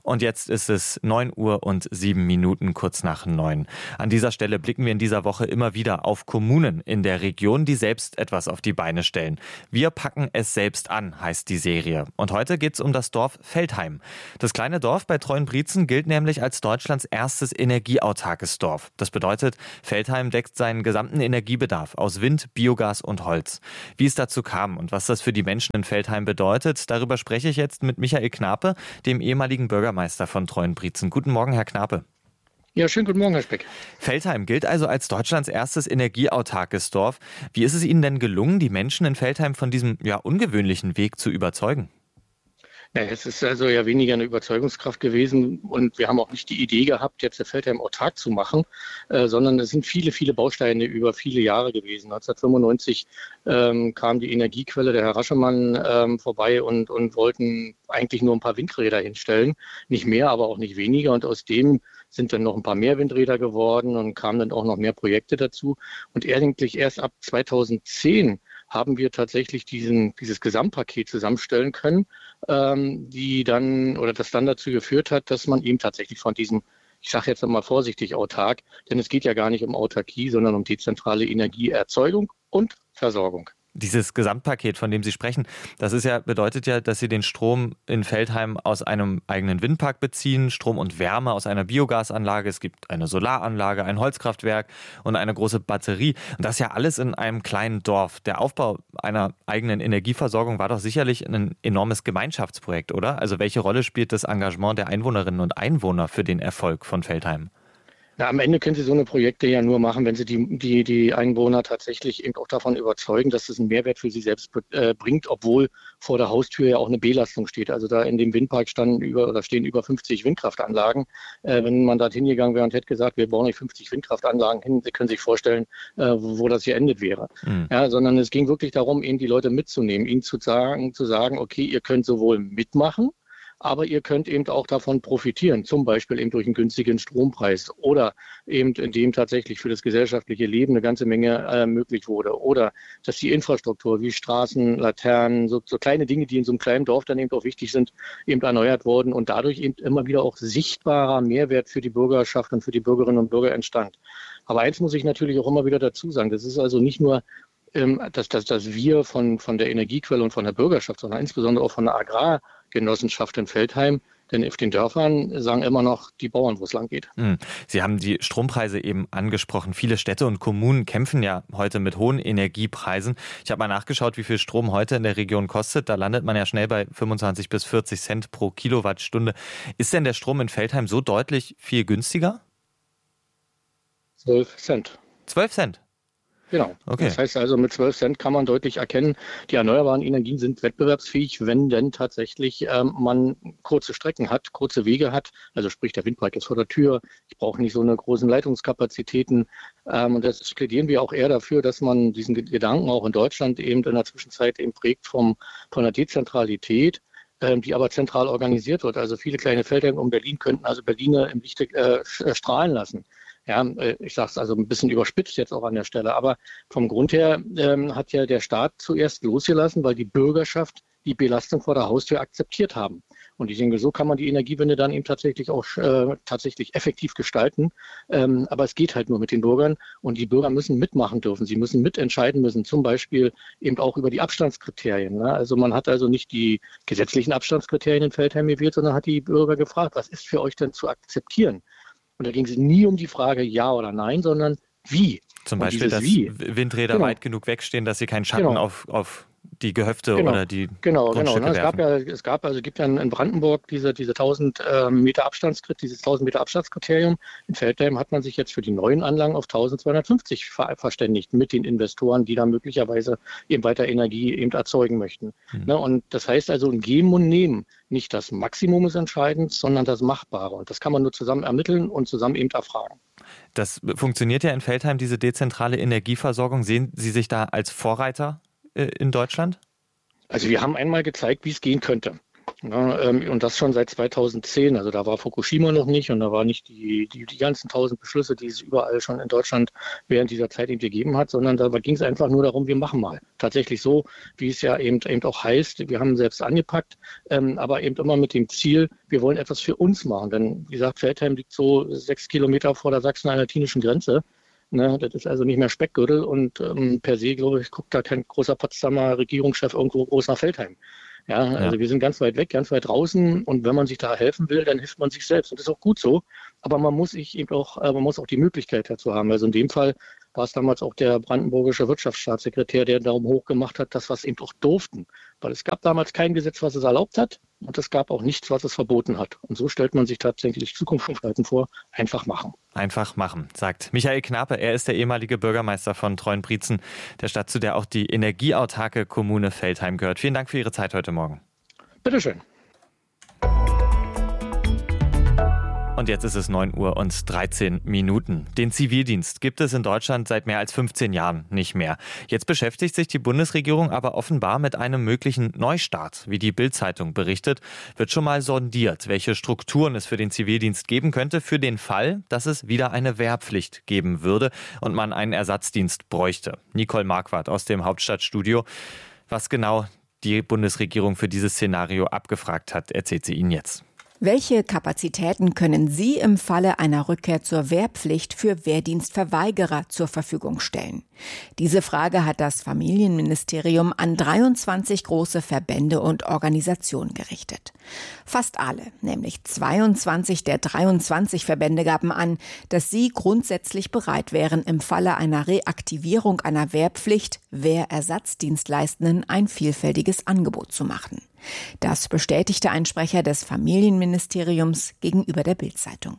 Und jetzt ist es neun Uhr und sieben Minuten, kurz nach neun. An dieser Stelle blicken wir in dieser Woche immer wieder auf Kommunen in der Region, die selbst etwas auf die Beine stellen. Wir packen es selbst an, heißt die Serie. Und heute geht es um das Dorf Veltheim. Das kleine Dorf bei Treuenbrietzen gilt nämlich als Deutschlands erstes energieautarkes Dorf. Das bedeutet, Veltheim deckt seinen gesamten Energiebedarf aus Wind, Biogas und Holz. Wie es dazu kam und was das für die Menschen in Veltheim bedeutet, darüber spreche ich jetzt mit Michael Knape, dem ehemaligen Bürgermeister Meister von Treuenbrietzen. Guten Morgen, Herr Knape. Ja, schönen guten Morgen, Herr Speck. Veltheim gilt also als Deutschlands erstes energieautarkes Dorf. Wie ist es Ihnen denn gelungen, die Menschen in Veltheim von diesem ja ungewöhnlichen Weg zu überzeugen? Ja, es ist also ja weniger eine Überzeugungskraft gewesen und wir haben auch nicht die Idee gehabt, jetzt Veltheim autark zu machen, äh, sondern es sind viele, viele Bausteine über viele Jahre gewesen. neunzehnhundertfünfundneunzig ähm, kam die Energiequelle der Herr Raschemann ähm, vorbei und, und wollten eigentlich nur ein paar Windräder hinstellen. Nicht mehr, aber auch nicht weniger. Und aus dem sind dann noch ein paar mehr Windräder geworden und kamen dann auch noch mehr Projekte dazu. Und eigentlich erst ab zweitausendzehn haben wir tatsächlich diesen, dieses Gesamtpaket zusammenstellen können, ähm, die dann oder das dann dazu geführt hat, dass man eben tatsächlich von diesem, ich sage jetzt mal vorsichtig autark, denn es geht ja gar nicht um Autarkie, sondern um dezentrale Energieerzeugung und Versorgung. Dieses Gesamtpaket, von dem Sie sprechen, das ist ja, bedeutet ja, dass Sie den Strom in Veltheim aus einem eigenen Windpark beziehen, Strom und Wärme aus einer Biogasanlage, es gibt eine Solaranlage, ein Holzkraftwerk und eine große Batterie. Und das ja alles in einem kleinen Dorf. Der Aufbau einer eigenen Energieversorgung war doch sicherlich ein enormes Gemeinschaftsprojekt, oder? Also welche Rolle spielt das Engagement der Einwohnerinnen und Einwohner für den Erfolg von Veltheim? Na, am Ende können Sie so eine Projekte ja nur machen, wenn Sie die, die, die Einwohner tatsächlich eben auch davon überzeugen, dass es einen Mehrwert für sie selbst äh, bringt, obwohl vor der Haustür ja auch eine Belastung steht. Also da in dem Windpark standen über oder stehen über fünfzig Windkraftanlagen. Äh, wenn man da hingegangen wäre und hätte gesagt, wir bauen euch fünfzig Windkraftanlagen hin, Sie können sich vorstellen, äh, wo, wo das hier endet wäre. Mhm. Ja, sondern es ging wirklich darum, eben die Leute mitzunehmen, ihnen zu sagen, zu sagen, okay, ihr könnt sowohl mitmachen, aber ihr könnt eben auch davon profitieren, zum Beispiel eben durch einen günstigen Strompreis oder eben indem tatsächlich für das gesellschaftliche Leben eine ganze Menge äh, möglich wurde oder dass die Infrastruktur wie Straßen, Laternen, so, so kleine Dinge, die in so einem kleinen Dorf dann eben auch wichtig sind, eben erneuert wurden und dadurch eben immer wieder auch sichtbarer Mehrwert für die Bürgerschaft und für die Bürgerinnen und Bürger entstand. Aber eins muss ich natürlich auch immer wieder dazu sagen, das ist also nicht nur Dass, dass, dass wir von, von der Energiequelle und von der Bürgerschaft, sondern insbesondere auch von der Agrargenossenschaft in Veltheim, denn auf den Dörfern sagen immer noch die Bauern, wo es lang geht. Sie haben die Strompreise eben angesprochen. Viele Städte und Kommunen kämpfen ja heute mit hohen Energiepreisen. Ich habe mal nachgeschaut, wie viel Strom heute in der Region kostet. Da landet man ja schnell bei fünfundzwanzig bis vierzig Cent pro Kilowattstunde. Ist denn der Strom in Veltheim so deutlich viel günstiger? zwölf Cent. zwölf Cent? Genau. Okay. Das heißt also, mit zwölf Cent kann man deutlich erkennen, die erneuerbaren Energien sind wettbewerbsfähig, wenn denn tatsächlich ähm, man kurze Strecken hat, kurze Wege hat. Also sprich, der Windpark ist vor der Tür. Ich brauche nicht so eine großen Leitungskapazitäten. Ähm, und das plädieren wir auch eher dafür, dass man diesen Gedanken auch in Deutschland eben in der Zwischenzeit eben prägt vom, von der Dezentralität, ähm, die aber zentral organisiert wird. Also viele kleine Felder um Berlin könnten also Berliner im Lichte äh, strahlen lassen. Ja, ich sage es also ein bisschen überspitzt jetzt auch an der Stelle, aber vom Grund her ähm, hat ja der Staat zuerst losgelassen, weil die Bürgerschaft die Belastung vor der Haustür akzeptiert haben. Und ich denke, so kann man die Energiewende dann eben tatsächlich auch äh, tatsächlich effektiv gestalten. Ähm, aber es geht halt nur mit den Bürgern und die Bürger müssen mitmachen dürfen. Sie müssen mitentscheiden müssen, zum Beispiel eben auch über die Abstandskriterien. Ne? Also man hat also nicht die gesetzlichen Abstandskriterien in Veltheim gewählt, sondern hat die Bürger gefragt, was ist für euch denn zu akzeptieren? Und da ging es nie um die Frage ja oder nein, sondern wie. Zum Beispiel, dass wie. Windräder genau. weit genug wegstehen, dass sie keinen Schatten genau. auf, auf die Gehöfte genau. oder die genau, Grundstücke genau. Es gab werfen. ja, es gab also gibt ja in Brandenburg diese diese tausend Meter Abstandskriterium, dieses tausend Meter Abstandskriterium. In Veltheim hat man sich jetzt für die neuen Anlagen auf eintausendzweihundertfünfzig ver verständigt mit den Investoren, die da möglicherweise eben weiter Energie eben erzeugen möchten. Hm. Ne, und das heißt also ein Geben und Nehmen. Nicht das Maximum ist entscheidend, sondern das Machbare. Und das kann man nur zusammen ermitteln und zusammen eben erfragen. Das funktioniert ja in Veltheim, diese dezentrale Energieversorgung. Sehen Sie sich da als Vorreiter in Deutschland? Also wir haben einmal gezeigt, wie es gehen könnte. Ja, ähm, und das schon seit zweitausendzehn. Also da war Fukushima noch nicht und da war nicht die, die, die ganzen tausend Beschlüsse, die es überall schon in Deutschland während dieser Zeit eben gegeben hat, sondern da ging es einfach nur darum, wir machen mal. Tatsächlich so, wie es ja eben, eben auch heißt, wir haben selbst angepackt, ähm, aber eben immer mit dem Ziel, wir wollen etwas für uns machen. Denn wie gesagt, Veltheim liegt so sechs Kilometer vor der sachsen-anhaltinischen Grenze. Ne, das ist also nicht mehr Speckgürtel und ähm, per se, glaube ich, guckt da kein großer Potsdamer Regierungschef irgendwo groß nach Veltheim. Ja, also ja. wir sind ganz weit weg, ganz weit draußen und wenn man sich da helfen will, dann hilft man sich selbst und das ist auch gut so. Aber man muss sich eben auch, man muss auch die Möglichkeit dazu haben. Also in dem Fall war es damals auch der brandenburgische Wirtschaftsstaatssekretär, der Daumen hoch gemacht hat, dass wir es eben auch durften. Weil es gab damals kein Gesetz, was es erlaubt hat und es gab auch nichts, was es verboten hat. Und so stellt man sich tatsächlich Zukunftsgestalten vor, einfach machen. Einfach machen, sagt Michael Knape. Er ist der ehemalige Bürgermeister von Treuenbrietzen, der Stadt, zu der auch die energieautarke Kommune Veltheim gehört. Vielen Dank für Ihre Zeit heute Morgen. Bitteschön. Und jetzt ist es neun Uhr und dreizehn Minuten. Den Zivildienst gibt es in Deutschland seit mehr als fünfzehn Jahren nicht mehr. Jetzt beschäftigt sich die Bundesregierung aber offenbar mit einem möglichen Neustart. Wie die Bild-Zeitung berichtet, wird schon mal sondiert, welche Strukturen es für den Zivildienst geben könnte, für den Fall, dass es wieder eine Wehrpflicht geben würde und man einen Ersatzdienst bräuchte. Nicole Marquardt aus dem Hauptstadtstudio. Was genau die Bundesregierung für dieses Szenario abgefragt hat, erzählt sie Ihnen jetzt. Welche Kapazitäten können Sie im Falle einer Rückkehr zur Wehrpflicht für Wehrdienstverweigerer zur Verfügung stellen? Diese Frage hat das Familienministerium an dreiundzwanzig große Verbände und Organisationen gerichtet. Fast alle, nämlich zweiundzwanzig der dreiundzwanzig Verbände, gaben an, dass sie grundsätzlich bereit wären, im Falle einer Reaktivierung einer Wehrpflicht Wehrersatzdienstleistenden ein vielfältiges Angebot zu machen. Das bestätigte ein Sprecher des Familienministeriums gegenüber der Bild-Zeitung.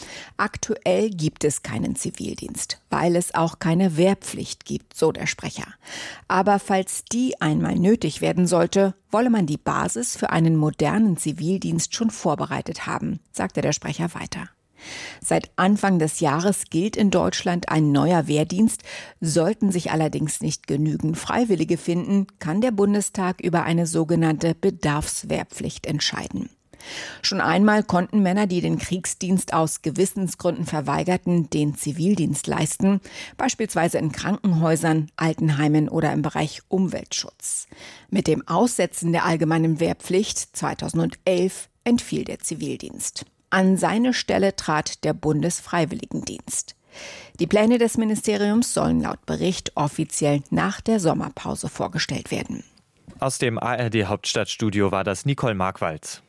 Aktuell gibt es keinen Zivildienst, weil es auch keine Wehrpflicht gibt, so der Sprecher. Aber falls die einmal nötig werden sollte, wolle man die Basis für einen modernen Zivildienst schon vorbereitet haben, sagte der Sprecher weiter. Seit Anfang des Jahres gilt in Deutschland ein neuer Wehrdienst. Sollten sich allerdings nicht genügend Freiwillige finden, kann der Bundestag über eine sogenannte Bedarfswehrpflicht entscheiden. Schon einmal konnten Männer, die den Kriegsdienst aus Gewissensgründen verweigerten, den Zivildienst leisten, beispielsweise in Krankenhäusern, Altenheimen oder im Bereich Umweltschutz. Mit dem Aussetzen der allgemeinen Wehrpflicht zweitausendelf entfiel der Zivildienst. An seine Stelle trat der Bundesfreiwilligendienst. Die Pläne des Ministeriums sollen laut Bericht offiziell nach der Sommerpause vorgestellt werden. Aus dem A R D-Hauptstadtstudio war das Nicole Marquardt.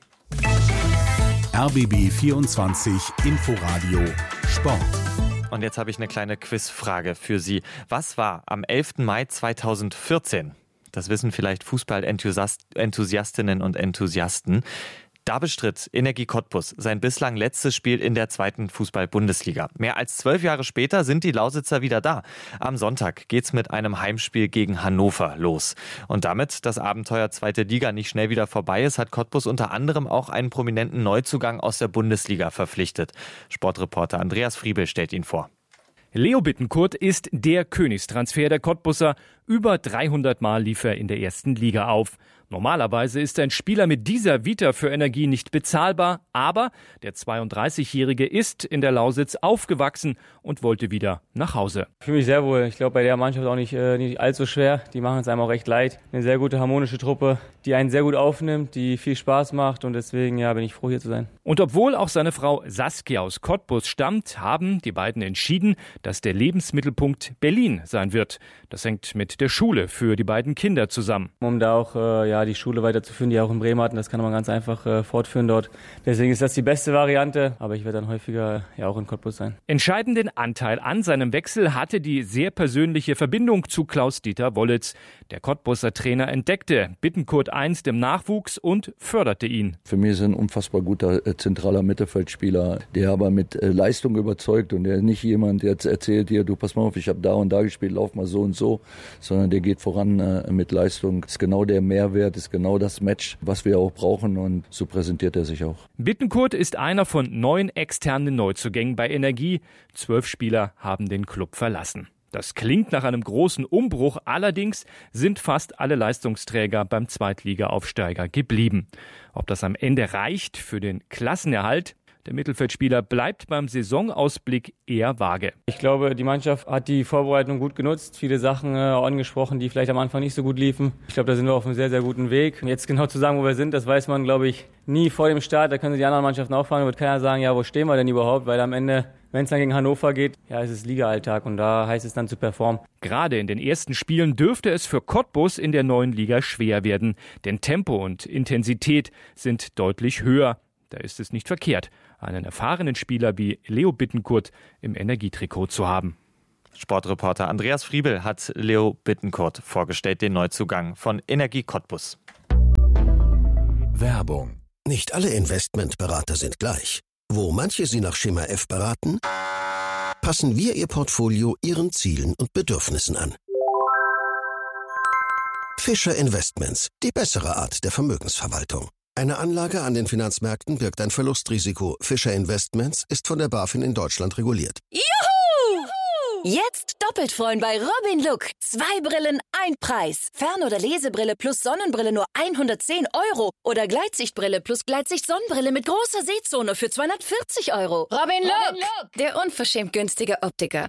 R B B vierundzwanzig Inforadio Sport. Und jetzt habe ich eine kleine Quizfrage für Sie. Was war am elften Mai zweitausendvierzehn? Das wissen vielleicht Fußball-Enthusiastinnen und Enthusiasten. Da bestritt Energie Cottbus sein bislang letztes Spiel in der zweiten Fußball-Bundesliga. Mehr als zwölf Jahre später sind die Lausitzer wieder da. Am Sonntag geht's mit einem Heimspiel gegen Hannover los. Und damit das Abenteuer zweite Liga nicht schnell wieder vorbei ist, hat Cottbus unter anderem auch einen prominenten Neuzugang aus der Bundesliga verpflichtet. Sportreporter Andreas Friebel stellt ihn vor. Leo Bittencourt ist der Königstransfer der Cottbusser. Über dreihundert Mal lief er in der ersten Liga auf. Normalerweise ist ein Spieler mit dieser Vita für Energie nicht bezahlbar, aber der zweiunddreißigjährige ist in der Lausitz aufgewachsen und wollte wieder nach Hause. Ich fühle mich sehr wohl. Ich glaube, bei der Mannschaft auch nicht, äh, nicht allzu schwer. Die machen es einem auch recht leid. Eine sehr gute, harmonische Truppe, die einen sehr gut aufnimmt, die viel Spaß macht und deswegen ja, bin ich froh, hier zu sein. Und obwohl auch seine Frau Saskia aus Cottbus stammt, haben die beiden entschieden, dass der Lebensmittelpunkt Berlin sein wird. Das hängt mit der Schule für die beiden Kinder zusammen. Um da auch äh, ja, die Schule weiterzuführen, die auch in Bremen hatten, das kann man ganz einfach äh, fortführen dort. Deswegen ist das die beste Variante, aber ich werde dann häufiger ja auch in Cottbus sein. Entscheidenden Anteil an seinem Wechsel hatte die sehr persönliche Verbindung zu Klaus-Dieter Wollitz. Der Cottbuser Trainer entdeckte Bittencourt einst im Nachwuchs und förderte ihn. Für mich ist er ein unfassbar guter äh, zentraler Mittelfeldspieler, der aber mit äh, Leistung überzeugt und der nicht jemand, der jetzt erzählt hier, du pass mal auf, ich habe da und da gespielt, lauf mal so und so, sondern der geht voran äh, mit Leistung. Das ist genau der Mehrwert, ist genau das Match, was wir auch brauchen und so präsentiert er sich auch. Bittencourt ist einer von neun externen Neuzugängen bei Energie. Zwölf Spieler haben den Club verlassen. Das klingt nach einem großen Umbruch, allerdings sind fast alle Leistungsträger beim Zweitliga-Aufsteiger geblieben. Ob das am Ende reicht für den Klassenerhalt? Der Mittelfeldspieler bleibt beim Saisonausblick eher vage. Ich glaube, die Mannschaft hat die Vorbereitung gut genutzt. Viele Sachen äh, angesprochen, die vielleicht am Anfang nicht so gut liefen. Ich glaube, da sind wir auf einem sehr, sehr guten Weg. Jetzt genau zu sagen, wo wir sind, das weiß man, glaube ich, nie vor dem Start. Da können sich die anderen Mannschaften auch fragen. Da wird keiner sagen, ja, wo stehen wir denn überhaupt? Weil am Ende, wenn es dann gegen Hannover geht, ja, es ist Liga-Alltag und da heißt es dann zu performen. Gerade in den ersten Spielen dürfte es für Cottbus in der neuen Liga schwer werden. Denn Tempo und Intensität sind deutlich höher. Da ist es nicht verkehrt, einen erfahrenen Spieler wie Leo Bittencourt im Energietrikot zu haben. Sportreporter Andreas Friebel hat Leo Bittencourt vorgestellt, den Neuzugang von Energie Cottbus. Werbung. Nicht alle Investmentberater sind gleich. Wo manche Sie nach Schema F beraten, passen wir Ihr Portfolio Ihren Zielen und Bedürfnissen an. Fischer Investments, die bessere Art der Vermögensverwaltung. Eine Anlage an den Finanzmärkten birgt ein Verlustrisiko. Fischer Investments ist von der BaFin in Deutschland reguliert. Juhu! Jetzt doppelt freuen bei Robin Look. Zwei Brillen, ein Preis. Fern- oder Lesebrille plus Sonnenbrille nur hundertzehn Euro. Oder Gleitsichtbrille plus Gleitsicht-Sonnenbrille mit großer Sehzone für zweihundertvierzig Euro. Robin Look, der unverschämt günstige Optiker.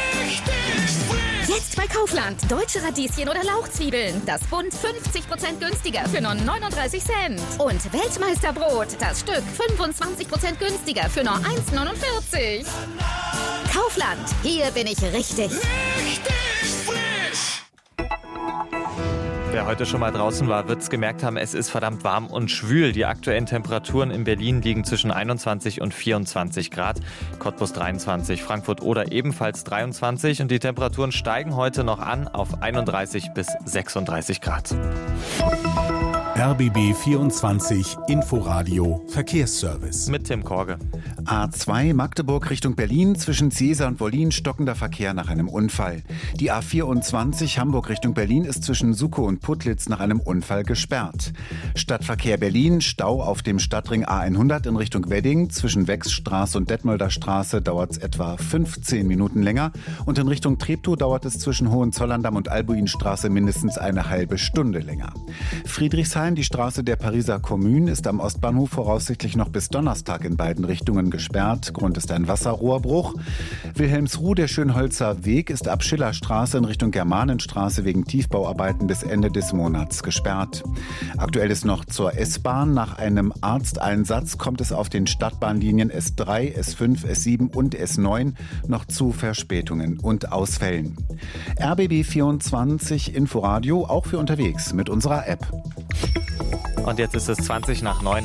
Jetzt bei Kaufland. Deutsche Radieschen oder Lauchzwiebeln. Das Bund fünfzig Prozent günstiger für nur neununddreißig Cent. Und Weltmeisterbrot. Das Stück fünfundzwanzig Prozent günstiger für nur eins neunundvierzig. Kaufland. Hier bin ich richtig. Richtig frisch. Wer heute schon mal draußen war, wird es gemerkt haben, es ist verdammt warm und schwül. Die aktuellen Temperaturen in Berlin liegen zwischen einundzwanzig und vierundzwanzig Grad. Cottbus dreiundzwanzig, Frankfurt oder ebenfalls dreiundzwanzig. Und die Temperaturen steigen heute noch an auf einunddreißig bis sechsunddreißig Grad. R B B vierundzwanzig Inforadio Verkehrsservice. Mit Tim Korge. A zwei Magdeburg Richtung Berlin, zwischen Ciesa und Wollin stockender Verkehr nach einem Unfall. Die A vierundzwanzig Hamburg Richtung Berlin ist zwischen Suckow und Putlitz nach einem Unfall gesperrt. Stadtverkehr Berlin, Stau auf dem Stadtring A hundert in Richtung Wedding. Zwischen Wechsstraße und Detmolder Straße dauert es etwa fünfzehn Minuten länger. Und in Richtung Treptow dauert es zwischen Hohenzollern-Damm und Albuinstraße mindestens eine halbe Stunde länger. Friedrichshain, die Straße der Pariser Kommune, ist am Ostbahnhof voraussichtlich noch bis Donnerstag in beiden Richtungen gesperrt. Grund ist ein Wasserrohrbruch. Wilhelmsruh, der Schönholzer Weg, ist ab Schillerstraße in Richtung Germanenstraße wegen Tiefbauarbeiten bis Ende des Monats gesperrt. Aktuell ist noch zur S-Bahn. Nach einem Arzteinsatz kommt es auf den Stadtbahnlinien S drei, S fünf, S sieben und S neun noch zu Verspätungen und Ausfällen. R B B vierundzwanzig Inforadio, auch für unterwegs mit unserer App. Und jetzt ist es zwanzig nach neun.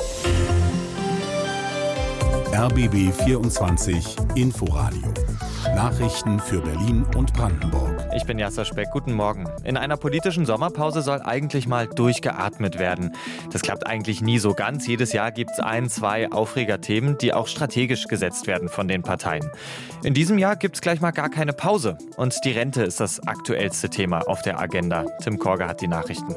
R B B vierundzwanzig Inforadio. Nachrichten für Berlin und Brandenburg. Ich bin Jasser Speck, guten Morgen. In einer politischen Sommerpause soll eigentlich mal durchgeatmet werden. Das klappt eigentlich nie so ganz. Jedes Jahr gibt es ein, zwei Aufregerthemen, die auch strategisch gesetzt werden von den Parteien. In diesem Jahr gibt es gleich mal gar keine Pause. Und die Rente ist das aktuellste Thema auf der Agenda. Tim Korge hat die Nachrichten.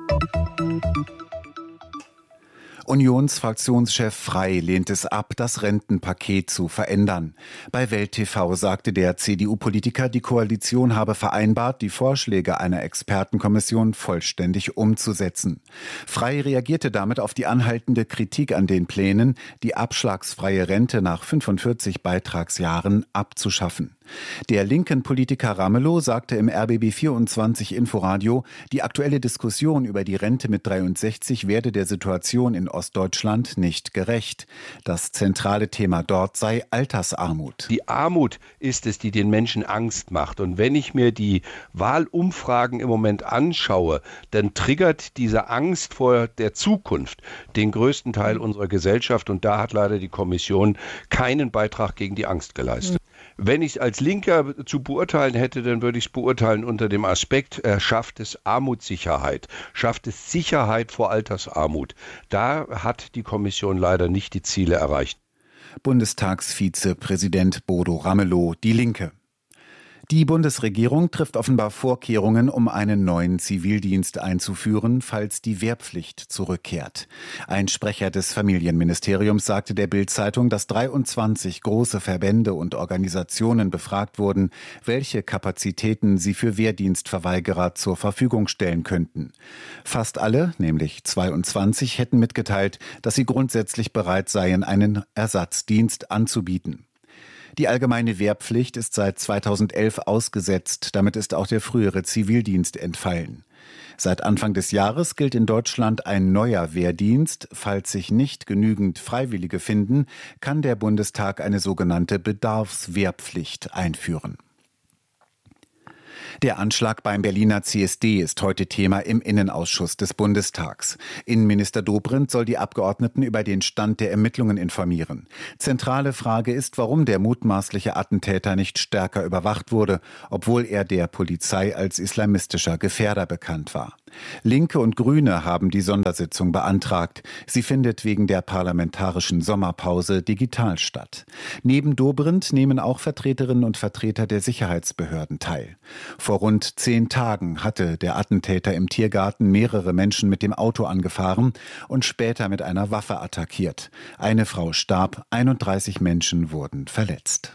Unionsfraktionschef Frey lehnt es ab, das Rentenpaket zu verändern. Bei Welt T V sagte der C D U-Politiker, die Koalition habe vereinbart, die Vorschläge einer Expertenkommission vollständig umzusetzen. Frey reagierte damit auf die anhaltende Kritik an den Plänen, die abschlagsfreie Rente nach fünfundvierzig Beitragsjahren abzuschaffen. Der linken Politiker Ramelow sagte im R B B vierundzwanzig Inforadio, die aktuelle Diskussion über die Rente mit dreiundsechzig werde der Situation in Ostdeutschland nicht gerecht. Das zentrale Thema dort sei Altersarmut. Die Armut ist es, die den Menschen Angst macht. Und wenn ich mir die Wahlumfragen im Moment anschaue, dann triggert diese Angst vor der Zukunft den größten Teil unserer Gesellschaft. Und da hat leider die Kommission keinen Beitrag gegen die Angst geleistet. Wenn ich es als Linker zu beurteilen hätte, dann würde ich es beurteilen unter dem Aspekt, äh, schafft es Armutssicherheit, schafft es Sicherheit vor Altersarmut. Da hat die Kommission leider nicht die Ziele erreicht. Bundestagsvizepräsident Bodo Ramelow, die Linke. Die Bundesregierung trifft offenbar Vorkehrungen, um einen neuen Zivildienst einzuführen, falls die Wehrpflicht zurückkehrt. Ein Sprecher des Familienministeriums sagte der Bild-Zeitung, dass dreiundzwanzig große Verbände und Organisationen befragt wurden, welche Kapazitäten sie für Wehrdienstverweigerer zur Verfügung stellen könnten. Fast alle, nämlich zweiundzwanzig, hätten mitgeteilt, dass sie grundsätzlich bereit seien, einen Ersatzdienst anzubieten. Die allgemeine Wehrpflicht ist seit zweitausendelf ausgesetzt. Damit ist auch der frühere Zivildienst entfallen. Seit Anfang des Jahres gilt in Deutschland ein neuer Wehrdienst. Falls sich nicht genügend Freiwillige finden, kann der Bundestag eine sogenannte Bedarfswehrpflicht einführen. Der Anschlag beim Berliner C S D ist heute Thema im Innenausschuss des Bundestags. Innenminister Dobrindt soll die Abgeordneten über den Stand der Ermittlungen informieren. Zentrale Frage ist, warum der mutmaßliche Attentäter nicht stärker überwacht wurde, obwohl er der Polizei als islamistischer Gefährder bekannt war. Linke und Grüne haben die Sondersitzung beantragt. Sie findet wegen der parlamentarischen Sommerpause digital statt. Neben Dobrindt nehmen auch Vertreterinnen und Vertreter der Sicherheitsbehörden teil. Vor rund zehn Tagen hatte der Attentäter im Tiergarten mehrere Menschen mit dem Auto angefahren und später mit einer Waffe attackiert. Eine Frau starb, einunddreißig Menschen wurden verletzt.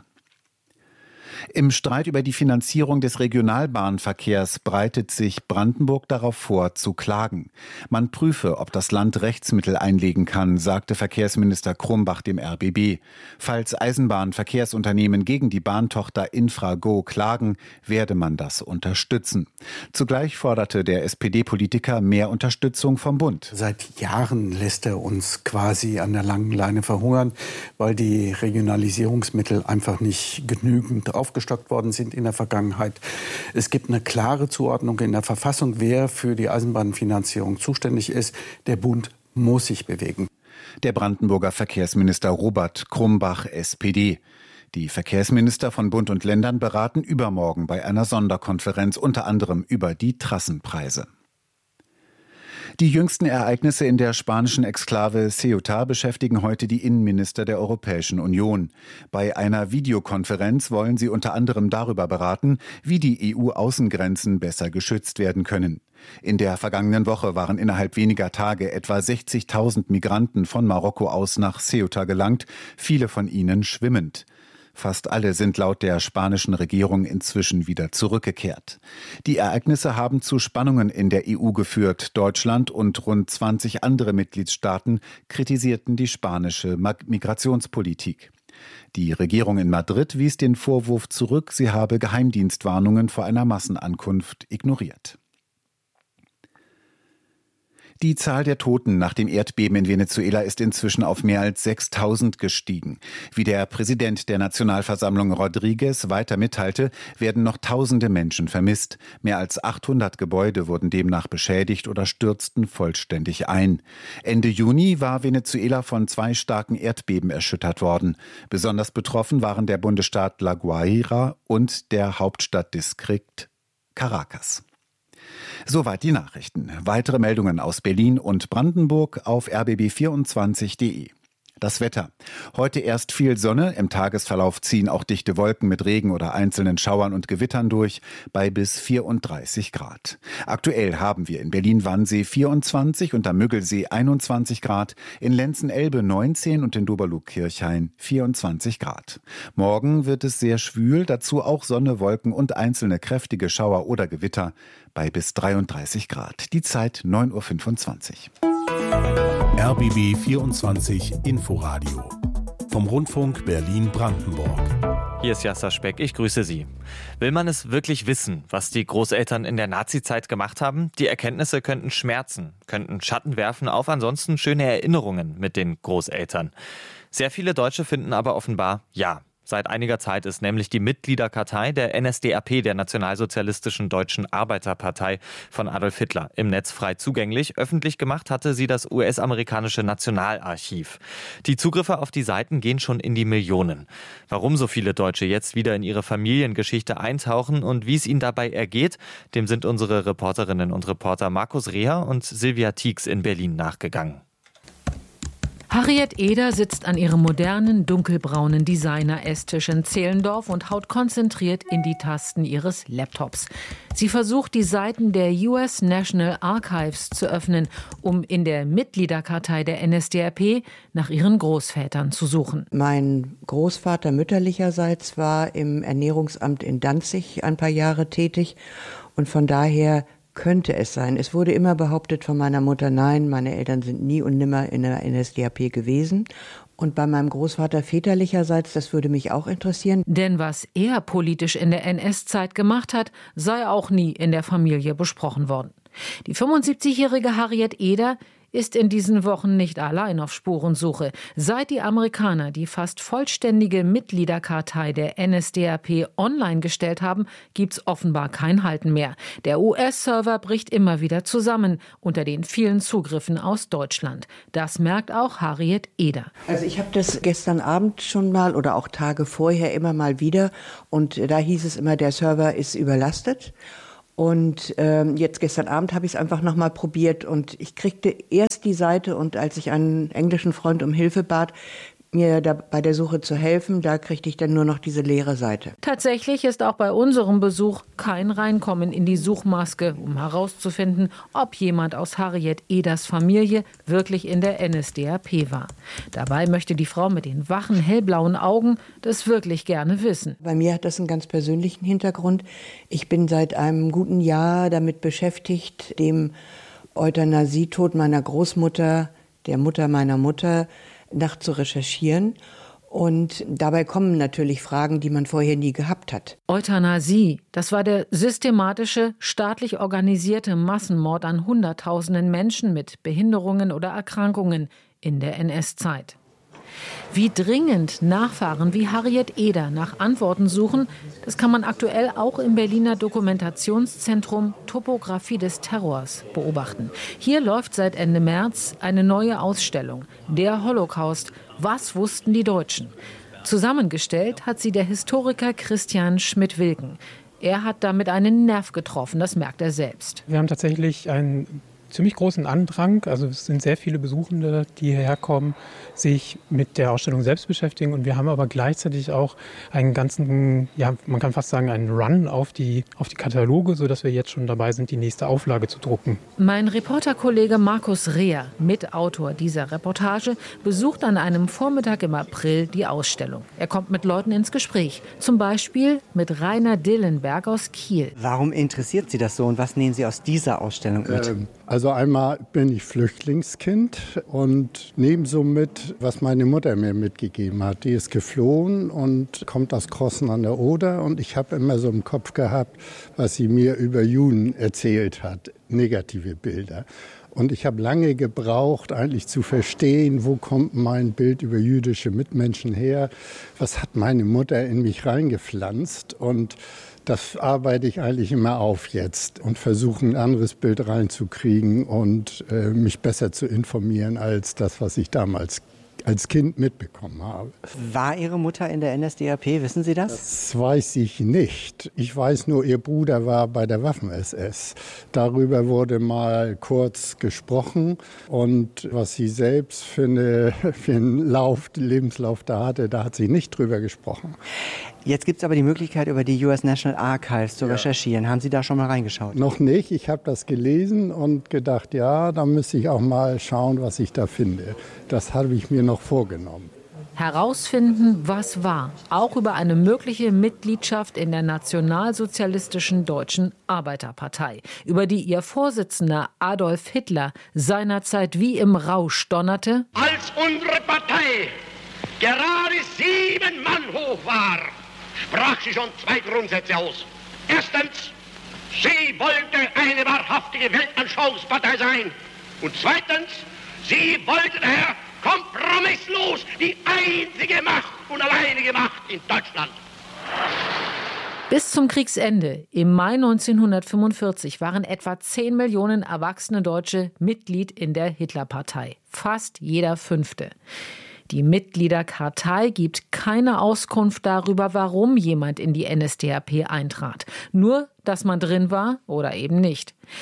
Im Streit über die Finanzierung des Regionalbahnverkehrs breitet sich Brandenburg darauf vor, zu klagen. Man prüfe, ob das Land Rechtsmittel einlegen kann, sagte Verkehrsminister Krumbach dem R B B. Falls Eisenbahnverkehrsunternehmen gegen die Bahntochter Infrago klagen, werde man das unterstützen. Zugleich forderte der S P D-Politiker mehr Unterstützung vom Bund. Seit Jahren lässt er uns quasi an der langen Leine verhungern, weil die Regionalisierungsmittel einfach nicht genügend aufgestockt worden sind in der Vergangenheit. Es gibt eine klare Zuordnung in der Verfassung, wer für die Eisenbahnfinanzierung zuständig ist. Der Bund muss sich bewegen. Der Brandenburger Verkehrsminister Robert Krumbach, S P D. Die Verkehrsminister von Bund und Ländern beraten übermorgen bei einer Sonderkonferenz unter anderem über die Trassenpreise. Die jüngsten Ereignisse in der spanischen Exklave Ceuta beschäftigen heute die Innenminister der Europäischen Union. Bei einer Videokonferenz wollen sie unter anderem darüber beraten, wie die E U-Außengrenzen besser geschützt werden können. In der vergangenen Woche waren innerhalb weniger Tage etwa sechzigtausend Migranten von Marokko aus nach Ceuta gelangt, viele von ihnen schwimmend. Fast alle sind laut der spanischen Regierung inzwischen wieder zurückgekehrt. Die Ereignisse haben zu Spannungen in der E U geführt. Deutschland und rund zwanzig andere Mitgliedstaaten kritisierten die spanische Migrationspolitik. Die Regierung in Madrid wies den Vorwurf zurück, sie habe Geheimdienstwarnungen vor einer Massenankunft ignoriert. Die Zahl der Toten nach dem Erdbeben in Venezuela ist inzwischen auf mehr als sechstausend gestiegen. Wie der Präsident der Nationalversammlung Rodriguez weiter mitteilte, werden noch tausende Menschen vermisst. Mehr als achthundert Gebäude wurden demnach beschädigt oder stürzten vollständig ein. Ende Juni war Venezuela von zwei starken Erdbeben erschüttert worden. Besonders betroffen waren der Bundesstaat La Guaira und der Hauptstadtdistrikt Caracas. Soweit die Nachrichten. Weitere Meldungen aus Berlin und Brandenburg auf r b b vierundzwanzig punkt de. Das Wetter. Heute erst viel Sonne, im Tagesverlauf ziehen auch dichte Wolken mit Regen oder einzelnen Schauern und Gewittern durch, bei bis vierunddreißig Grad. Aktuell haben wir in Berlin-Wannsee vierundzwanzig und am Müggelsee einundzwanzig Grad, in Lenzen-Elbe neunzehn und in Doberlug-Kirchhain vierundzwanzig Grad. Morgen wird es sehr schwül, dazu auch Sonne, Wolken und einzelne kräftige Schauer oder Gewitter, bei bis dreiunddreißig Grad. Die Zeit neun Uhr fünfundzwanzig. R B B vierundzwanzig Inforadio vom Rundfunk Berlin-Brandenburg. Hier ist Jasser Speck, ich grüße Sie. Will man es wirklich wissen, was die Großeltern in der Nazizeit gemacht haben? Die Erkenntnisse könnten schmerzen, könnten Schatten werfen auf ansonsten schöne Erinnerungen mit den Großeltern. Sehr viele Deutsche finden aber offenbar ja. Seit einiger Zeit ist nämlich die Mitgliederkartei der N S D A P, der Nationalsozialistischen Deutschen Arbeiterpartei von Adolf Hitler, im Netz frei zugänglich. Öffentlich gemacht hatte sie das U S-amerikanische Nationalarchiv. Die Zugriffe auf die Seiten gehen schon in die Millionen. Warum so viele Deutsche jetzt wieder in ihre Familiengeschichte eintauchen und wie es ihnen dabei ergeht, dem sind unsere Reporterinnen und Reporter Markus Reher und Silvia Tieks in Berlin nachgegangen. Harriet Eder sitzt an ihrem modernen, dunkelbraunen Designer-Esstisch in Zehlendorf und haut konzentriert in die Tasten ihres Laptops. Sie versucht, die Seiten der U S National Archives zu öffnen, um in der Mitgliederkartei der N S D A P nach ihren Großvätern zu suchen. Mein Großvater mütterlicherseits war im Ernährungsamt in Danzig ein paar Jahre tätig und von daher könnte es sein. Es wurde immer behauptet von meiner Mutter, nein, meine Eltern sind nie und nimmer in der N S D A P gewesen. Und bei meinem Großvater väterlicherseits, das würde mich auch interessieren. Denn was er politisch in der N S-Zeit gemacht hat, sei auch nie in der Familie besprochen worden. Die fünfundsiebzigjährige Harriet Eder ist in diesen Wochen nicht allein auf Spurensuche. Seit die Amerikaner die fast vollständige Mitgliederkartei der N S D A P online gestellt haben, gibt's offenbar kein Halten mehr. Der U S-Server bricht immer wieder zusammen unter den vielen Zugriffen aus Deutschland. Das merkt auch Harriet Eder. Also ich habe das gestern Abend schon mal oder auch Tage vorher immer mal wieder und da hieß es immer, der Server ist überlastet. Und ähm, jetzt gestern Abend habe ich es einfach nochmal probiert und ich kriegte erst die Seite und als ich einen englischen Freund um Hilfe bat, mir da bei der Suche zu helfen, da kriegte ich dann nur noch diese leere Seite. Tatsächlich ist auch bei unserem Besuch kein Reinkommen in die Suchmaske, um herauszufinden, ob jemand aus Harriet Eders Familie wirklich in der N S D A P war. Dabei möchte die Frau mit den wachen, hellblauen Augen das wirklich gerne wissen. Bei mir hat das einen ganz persönlichen Hintergrund. Ich bin seit einem guten Jahr damit beschäftigt, dem Euthanasietod meiner Großmutter, der Mutter meiner Mutter, nach zu recherchieren. Und dabei kommen natürlich Fragen, die man vorher nie gehabt hat. Euthanasie, das war der systematische, staatlich organisierte Massenmord an Hunderttausenden Menschen mit Behinderungen oder Erkrankungen in der N S-Zeit. Wie dringend Nachfahren wie Harriet Eder nach Antworten suchen, das kann man aktuell auch im Berliner Dokumentationszentrum Topographie des Terrors beobachten. Hier läuft seit Ende März eine neue Ausstellung, Der Holocaust. Was wussten die Deutschen? Zusammengestellt hat sie der Historiker Christian Schmidt-Wilken. Er hat damit einen Nerv getroffen, das merkt er selbst. Wir haben tatsächlich einen ziemlich großen Andrang. Also es sind sehr viele Besuchende, die hierher kommen, sich mit der Ausstellung selbst beschäftigen. Und wir haben aber gleichzeitig auch einen ganzen, ja, man kann fast sagen, einen Run auf die, auf die Kataloge, sodass wir jetzt schon dabei sind, die nächste Auflage zu drucken. Mein Reporterkollege Markus Reher, Mitautor dieser Reportage, besucht an einem Vormittag im April die Ausstellung. Er kommt mit Leuten ins Gespräch, zum Beispiel mit Rainer Dillenberg aus Kiel. Warum interessiert Sie das so und was nehmen Sie aus dieser Ausstellung mit? Ähm, also einmal bin ich Flüchtlingskind und nehme so mit, was meine Mutter mir mitgegeben hat. Die ist geflohen und kommt aus Crossen an der Oder und ich habe immer so im Kopf gehabt, was sie mir über Juden erzählt hat, negative Bilder. Und ich habe lange gebraucht, eigentlich zu verstehen, wo kommt mein Bild über jüdische Mitmenschen her, was hat meine Mutter in mich reingepflanzt und das arbeite ich eigentlich immer auf jetzt und versuche ein anderes Bild reinzukriegen und äh, mich besser zu informieren als das, was ich damals als Kind mitbekommen habe. War Ihre Mutter in der N S D A P, wissen Sie das? Das weiß ich nicht. Ich weiß nur, ihr Bruder war bei der Waffen-S S. Darüber wurde mal kurz gesprochen und was sie selbst für, eine, für einen Lauf, Lebenslauf da hatte, da hat sie nicht drüber gesprochen. Jetzt gibt es aber die Möglichkeit, über die U S National Archives zu ja. recherchieren. Haben Sie da schon mal reingeschaut? Noch nicht. Ich habe das gelesen und gedacht, ja, da müsste ich auch mal schauen, was ich da finde. Das habe ich mir noch vorgenommen. Herausfinden, was war. Auch über eine mögliche Mitgliedschaft in der nationalsozialistischen Deutschen Arbeiterpartei, über die ihr Vorsitzender Adolf Hitler seinerzeit wie im Rausch donnerte. Als unsere Partei gerade sieben Mann hoch war, sprach sie schon zwei Grundsätze aus. Erstens, sie wollte eine wahrhaftige Weltanschauungspartei sein. Und zweitens, sie wollte daher kompromisslos die einzige Macht und alleinige Macht in Deutschland. Bis zum Kriegsende im Mai neunzehnhundertfünfundvierzig waren etwa zehn Millionen erwachsene Deutsche Mitglied in der Hitlerpartei. Fast jeder Fünfte. Die Mitgliederkartei gibt keine Auskunft darüber, warum jemand in die N S D A P eintrat. Nur, dass man drin war oder eben nicht.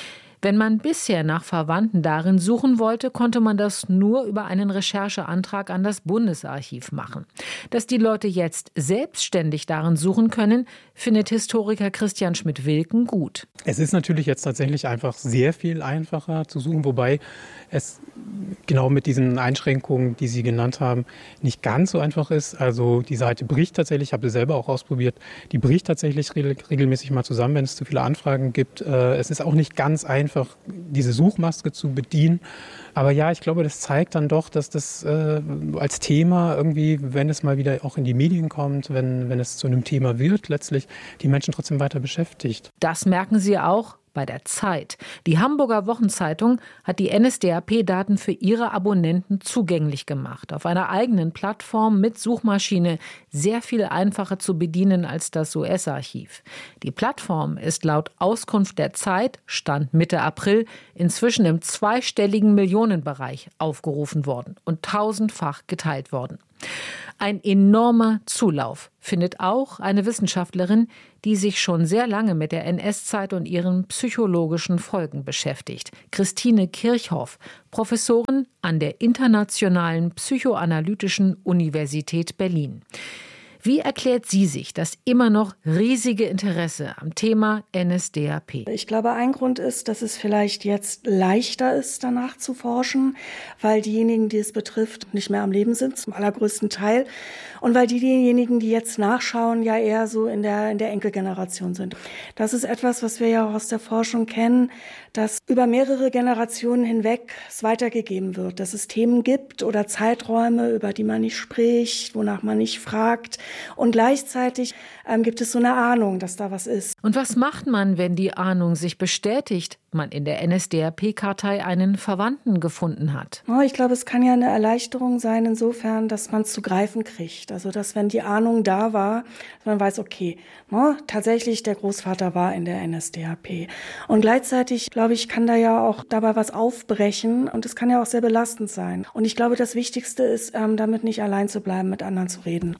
Wenn man bisher nach Verwandten darin suchen wollte, konnte man das nur über einen Rechercheantrag an das Bundesarchiv machen. Dass die Leute jetzt selbstständig darin suchen können, findet Historiker Christian Schmidt-Wilken gut. Es ist natürlich jetzt tatsächlich einfach sehr viel einfacher zu suchen, wobei es genau mit diesen Einschränkungen, die Sie genannt haben, nicht ganz so einfach ist. Also die Seite bricht tatsächlich, ich habe sie selber auch ausprobiert, die bricht tatsächlich regelmäßig mal zusammen, wenn es zu viele Anfragen gibt. Es ist auch nicht ganz einfach, diese Suchmaske zu bedienen. Aber ja, ich glaube, das zeigt dann doch, dass das äh, als Thema irgendwie, wenn es mal wieder auch in die Medien kommt, wenn, wenn es zu einem Thema wird, letztlich die Menschen trotzdem weiter beschäftigt. Das merken Sie auch bei der Zeit. Die Hamburger Wochenzeitung hat die N S D A P-Daten für ihre Abonnenten zugänglich gemacht. Auf einer eigenen Plattform mit Suchmaschine, sehr viel einfacher zu bedienen als das U S-Archiv. Die Plattform ist laut Auskunft der Zeit, Stand Mitte April, inzwischen im zweistelligen Millionenbereich aufgerufen worden und tausendfach geteilt worden. Ein enormer Zulauf findet auch eine Wissenschaftlerin, die sich schon sehr lange mit der N S-Zeit und ihren psychologischen Folgen beschäftigt. Christine Kirchhoff, Professorin an der Internationalen Psychoanalytischen Universität Berlin. Wie erklärt sie sich das immer noch riesige Interesse am Thema N S D A P? Ich glaube, ein Grund ist, dass es vielleicht jetzt leichter ist, danach zu forschen, weil diejenigen, die es betrifft, nicht mehr am Leben sind, zum allergrößten Teil. Und weil die, diejenigen, die jetzt nachschauen, ja eher so in der, in der Enkelgeneration sind. Das ist etwas, was wir ja auch aus der Forschung kennen, dass über mehrere Generationen hinweg es weitergegeben wird, dass es Themen gibt oder Zeiträume, über die man nicht spricht, wonach man nicht fragt. Und gleichzeitig ähm, gibt es so eine Ahnung, dass da was ist. Und was macht man, wenn die Ahnung sich bestätigt, man in der N S D A P-Kartei einen Verwandten gefunden hat? Oh, ich glaube, es kann ja eine Erleichterung sein insofern, dass man es zu greifen kriegt. Also, dass wenn die Ahnung da war, man weiß, okay, oh, tatsächlich der Großvater war in der N S D A P. Und gleichzeitig, glaube ich, kann da ja auch dabei was aufbrechen und es kann ja auch sehr belastend sein. Und ich glaube, das Wichtigste ist, ähm, damit nicht allein zu bleiben, mit anderen zu reden.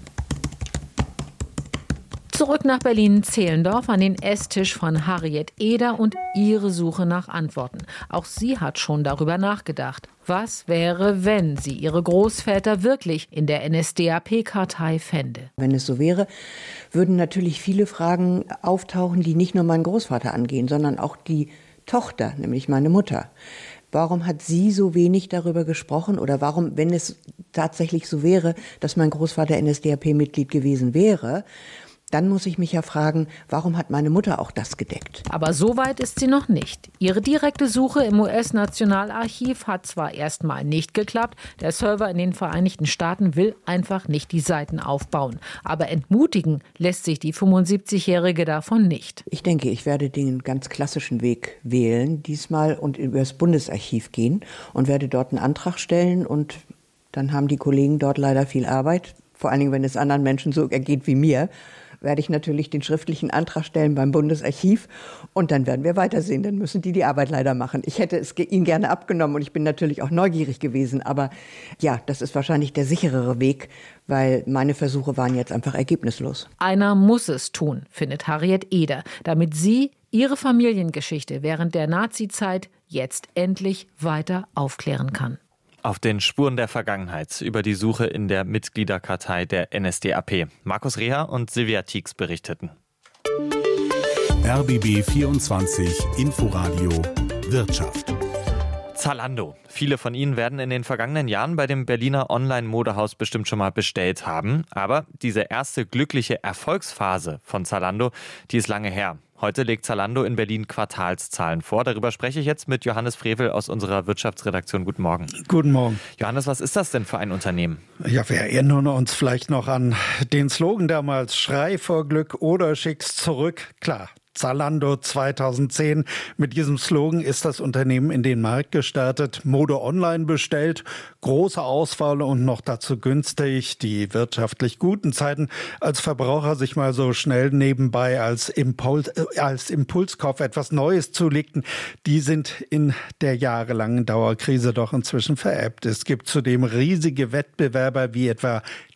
Zurück nach Berlin-Zehlendorf an den Esstisch von Harriet Eder und ihre Suche nach Antworten. Auch sie hat schon darüber nachgedacht. Was wäre, wenn sie ihre Großväter wirklich in der N S D A P-Kartei fände? Wenn es so wäre, würden natürlich viele Fragen auftauchen, die nicht nur meinen Großvater angehen, sondern auch die Tochter, nämlich meine Mutter. Warum hat sie so wenig darüber gesprochen? Oder warum, wenn es tatsächlich so wäre, dass mein Großvater N S D A P-Mitglied gewesen wäre, dann muss ich mich ja fragen, warum hat meine Mutter auch das gedeckt? Aber so weit ist sie noch nicht. Ihre direkte Suche im U S-Nationalarchiv hat zwar erstmal nicht geklappt, der Server in den Vereinigten Staaten will einfach nicht die Seiten aufbauen. Aber entmutigen lässt sich die fünfundsiebzigjährige davon nicht. Ich denke, ich werde den ganz klassischen Weg wählen diesmal und über das Bundesarchiv gehen und werde dort einen Antrag stellen und dann haben die Kollegen dort leider viel Arbeit, vor allen Dingen, wenn es anderen Menschen so ergeht wie mir, werde ich natürlich den schriftlichen Antrag stellen beim Bundesarchiv und dann werden wir weitersehen. Dann müssen die die Arbeit leider machen. Ich hätte es ihnen gerne abgenommen und ich bin natürlich auch neugierig gewesen. Aber ja, das ist wahrscheinlich der sicherere Weg, weil meine Versuche waren jetzt einfach ergebnislos. Einer muss es tun, findet Harriet Eder, damit sie ihre Familiengeschichte während der Nazizeit jetzt endlich weiter aufklären kann. Auf den Spuren der Vergangenheit über die Suche in der Mitgliederkartei der N S D A P. Markus Reha und Silvia Tieks berichteten. R B B vierundzwanzig Inforadio Wirtschaft. Zalando. Viele von Ihnen werden in den vergangenen Jahren bei dem Berliner Online-Modehaus bestimmt schon mal bestellt haben. Aber diese erste glückliche Erfolgsphase von Zalando, die ist lange her. Heute legt Zalando in Berlin Quartalszahlen vor. Darüber spreche ich jetzt mit Johannes Frevel aus unserer Wirtschaftsredaktion. Guten Morgen. Guten Morgen. Johannes, was ist das denn für ein Unternehmen? Ja, wir erinnern uns vielleicht noch an den Slogan damals, Schrei vor Glück oder schick's zurück. Klar. Zalando zweitausendzehn. Mit diesem Slogan ist das Unternehmen in den Markt gestartet, Mode online bestellt, große Auswahl und noch dazu günstig. Die wirtschaftlich guten Zeiten, als Verbraucher sich mal so schnell nebenbei als Impuls, äh, als Impulskauf etwas Neues zulegten, die sind in der jahrelangen Dauerkrise doch inzwischen verebbt. Es gibt zudem riesige Wettbewerber wie etwa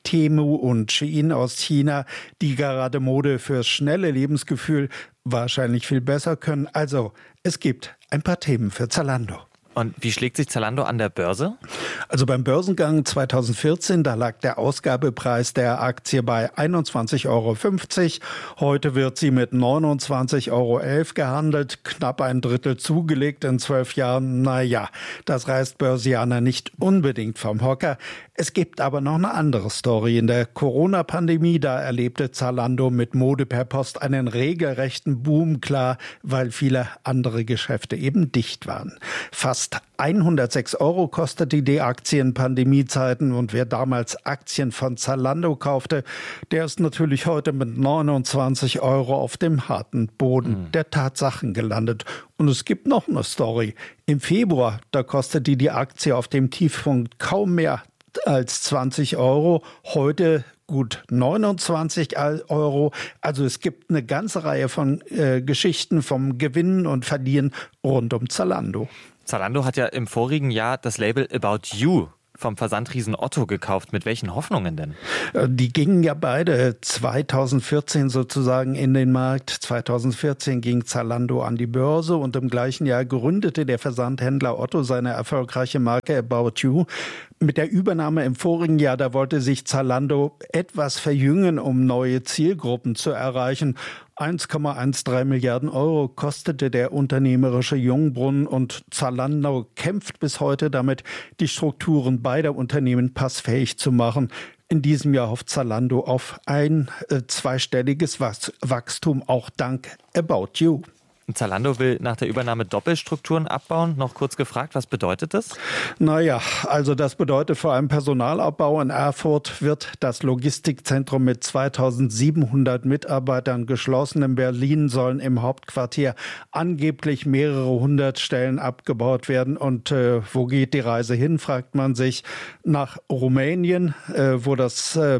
Temu und Shein aus China, die gerade Mode fürs schnelle Lebensgefühl wahrscheinlich viel besser können. Also, es gibt ein paar Themen für Zalando. Und wie schlägt sich Zalando an der Börse? Also beim Börsengang zweitausendvierzehn, da lag der Ausgabepreis der Aktie bei einundzwanzig Euro fünfzig. Heute wird sie mit neunundzwanzig Euro elf gehandelt, knapp ein Drittel zugelegt in zwölf Jahren. Naja, das reißt Börsianer nicht unbedingt vom Hocker. Es gibt aber noch eine andere Story. In der Corona-Pandemie, da erlebte Zalando mit Mode per Post einen regelrechten Boom, klar, weil viele andere Geschäfte eben dicht waren. Fast hundertsechs Euro kostete die Aktie in Pandemiezeiten und wer damals Aktien von Zalando kaufte, der ist natürlich heute mit neunundzwanzig Euro auf dem harten Boden mhm. der Tatsachen gelandet. Und es gibt noch eine Story. Im Februar, da kostete die Aktie auf dem Tiefpunkt kaum mehr als zwanzig Euro. Heute gut neunundzwanzig Euro. Also es gibt eine ganze Reihe von äh, Geschichten vom Gewinnen und Verlieren rund um Zalando. Zalando hat ja im vorigen Jahr das Label About You vom Versandriesen Otto gekauft. Mit welchen Hoffnungen denn? Die gingen ja beide zweitausendvierzehn sozusagen in den Markt. zweitausendvierzehn ging Zalando an die Börse und im gleichen Jahr gründete der Versandhändler Otto seine erfolgreiche Marke About You. Mit der Übernahme im vorigen Jahr, da wollte sich Zalando etwas verjüngen, um neue Zielgruppen zu erreichen. eins Komma dreizehn Milliarden Euro kostete der unternehmerische Jungbrunnen und Zalando kämpft bis heute damit, die Strukturen beider Unternehmen passfähig zu machen. In diesem Jahr hofft Zalando auf ein äh, zweistelliges Wachstum, auch dank About You. Zalando will nach der Übernahme Doppelstrukturen abbauen. Noch kurz gefragt, was bedeutet das? Naja, also das bedeutet vor allem Personalabbau. In Erfurt wird das Logistikzentrum mit zweitausendsiebenhundert Mitarbeitern geschlossen. In Berlin sollen im Hauptquartier angeblich mehrere hundert Stellen abgebaut werden. Und äh, wo geht die Reise hin, fragt man sich. Nach Rumänien, äh, wo das äh,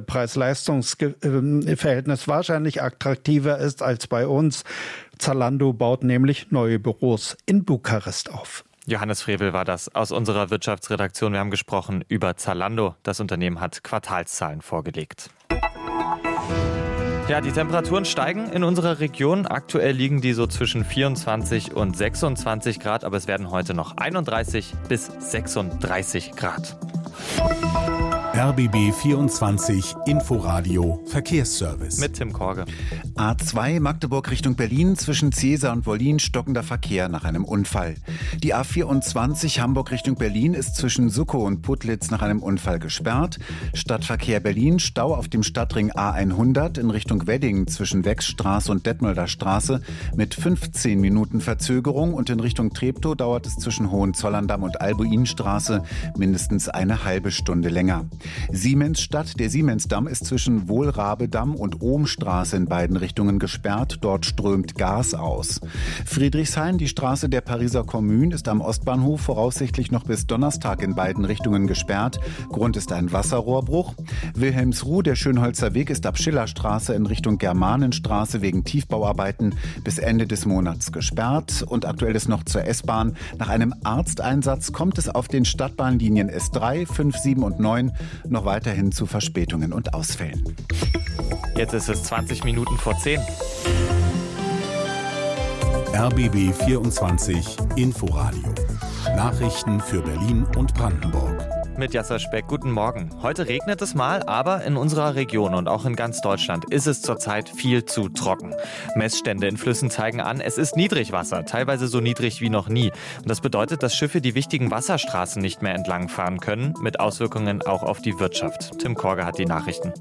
Preis-Leistungs-Verhältnis wahrscheinlich attraktiver ist als bei uns. Zalando baut nämlich neue Büros in Bukarest auf. Johannes Frevel war das aus unserer Wirtschaftsredaktion. Wir haben gesprochen über Zalando. Das Unternehmen hat Quartalszahlen vorgelegt. Ja, die Temperaturen steigen in unserer Region. Aktuell liegen die so zwischen vierundzwanzig und sechsundzwanzig Grad, aber es werden heute noch einunddreißig bis sechsunddreißig Grad. R B B vierundzwanzig Inforadio Verkehrsservice. Mit Tim Korge. A zwei Magdeburg Richtung Berlin zwischen Cesar und Wollin stockender Verkehr nach einem Unfall. Die A vierundzwanzig Hamburg Richtung Berlin ist zwischen Suckow und Putlitz nach einem Unfall gesperrt. Stadtverkehr Berlin, Stau auf dem Stadtring A hundert in Richtung Wedding zwischen Wechsstraße und Detmolder Straße mit fünfzehn Minuten Verzögerung und in Richtung Treptow dauert es zwischen Hohenzollern-Damm und Albuinstraße mindestens eine halbe Stunde länger. Siemensstadt, der Siemensdamm ist zwischen Wohlrabedamm und Ohmstraße in beiden Richtungen gesperrt. Dort strömt Gas aus. Friedrichshain, die Straße der Pariser Kommune, ist am Ostbahnhof voraussichtlich noch bis Donnerstag in beiden Richtungen gesperrt. Grund ist ein Wasserrohrbruch. Wilhelmsruh, der Schönholzer Weg, ist ab Schillerstraße in Richtung Germanenstraße wegen Tiefbauarbeiten bis Ende des Monats gesperrt. Und aktuell ist noch zur S-Bahn. Nach einem Arzteinsatz kommt es auf den Stadtbahnlinien S drei, fünf, sieben und neun noch weiterhin zu Verspätungen und Ausfällen. Jetzt ist es zwanzig Minuten vor zehn. R B B vierundzwanzig Inforadio. Nachrichten für Berlin und Brandenburg. Mit Jasser Speck, guten Morgen. Heute regnet es mal, aber in unserer Region und auch in ganz Deutschland ist es zurzeit viel zu trocken. Messstände in Flüssen zeigen an, es ist Niedrigwasser, teilweise so niedrig wie noch nie. Und das bedeutet, dass Schiffe die wichtigen Wasserstraßen nicht mehr entlangfahren können, mit Auswirkungen auch auf die Wirtschaft. Tim Korge hat die Nachrichten.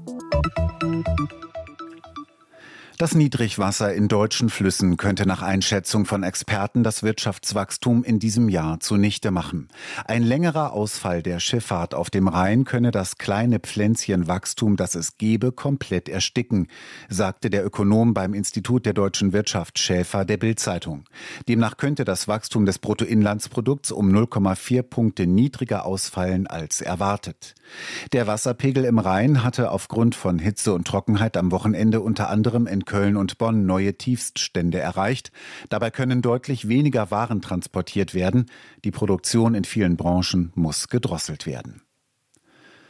Das Niedrigwasser in deutschen Flüssen könnte nach Einschätzung von Experten das Wirtschaftswachstum in diesem Jahr zunichte machen. Ein längerer Ausfall der Schifffahrt auf dem Rhein könne das kleine Pflänzchen Wachstum, das es gebe, komplett ersticken, sagte der Ökonom beim Institut der deutschen Wirtschaft Schäfer der Bild-Zeitung. Demnach könnte das Wachstum des Bruttoinlandsprodukts um null Komma vier Punkte niedriger ausfallen als erwartet. Der Wasserpegel im Rhein hatte aufgrund von Hitze und Trockenheit am Wochenende unter anderem in Köln und Bonn neue Tiefststände erreicht. Dabei können deutlich weniger Waren transportiert werden. Die Produktion in vielen Branchen muss gedrosselt werden.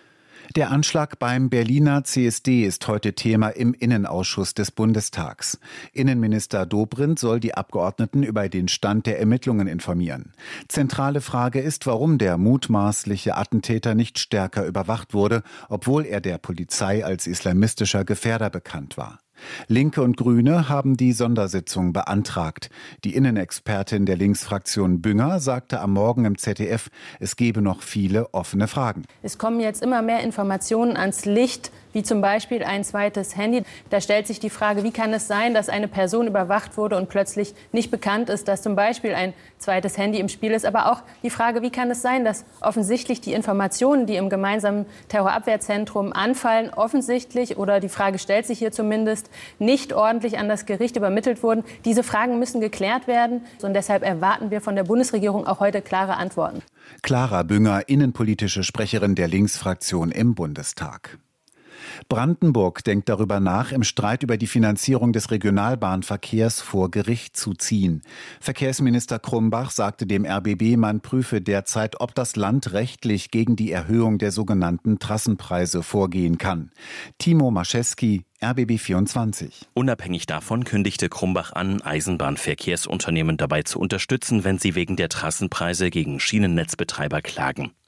Der Anschlag beim Berliner C S D ist heute Thema im Innenausschuss des Bundestags. Innenminister Dobrindt soll die Abgeordneten über den Stand der Ermittlungen informieren. Zentrale Frage ist, warum der mutmaßliche Attentäter nicht stärker überwacht wurde, obwohl er der Polizei als islamistischer Gefährder bekannt war. Linke und Grüne haben die Sondersitzung beantragt. Die Innenexpertin der Linksfraktion Bünger sagte am Morgen im Z D F, es gebe noch viele offene Fragen. Es kommen jetzt immer mehr Informationen ans Licht, wie zum Beispiel ein zweites Handy. Da stellt sich die Frage, wie kann es sein, dass eine Person überwacht wurde und plötzlich nicht bekannt ist, dass zum Beispiel ein zweites Handy im Spiel ist. Aber auch die Frage, wie kann es sein, dass offensichtlich die Informationen, die im gemeinsamen Terrorabwehrzentrum anfallen, offensichtlich, oder die Frage stellt sich hier zumindest, nicht ordentlich an das Gericht übermittelt wurden. Diese Fragen müssen geklärt werden. Und deshalb erwarten wir von der Bundesregierung auch heute klare Antworten. Clara Bünger, innenpolitische Sprecherin der Linksfraktion im Bundestag. Brandenburg denkt darüber nach, im Streit über die Finanzierung des Regionalbahnverkehrs vor Gericht zu ziehen. Verkehrsminister Krumbach sagte dem R B B, man prüfe derzeit, ob das Land rechtlich gegen die Erhöhung der sogenannten Trassenpreise vorgehen kann. Timo Maschewski, R B B vierundzwanzig. Unabhängig davon kündigte Krumbach an, Eisenbahnverkehrsunternehmen dabei zu unterstützen, wenn sie wegen der Trassenpreise gegen Schienennetzbetreiber klagen.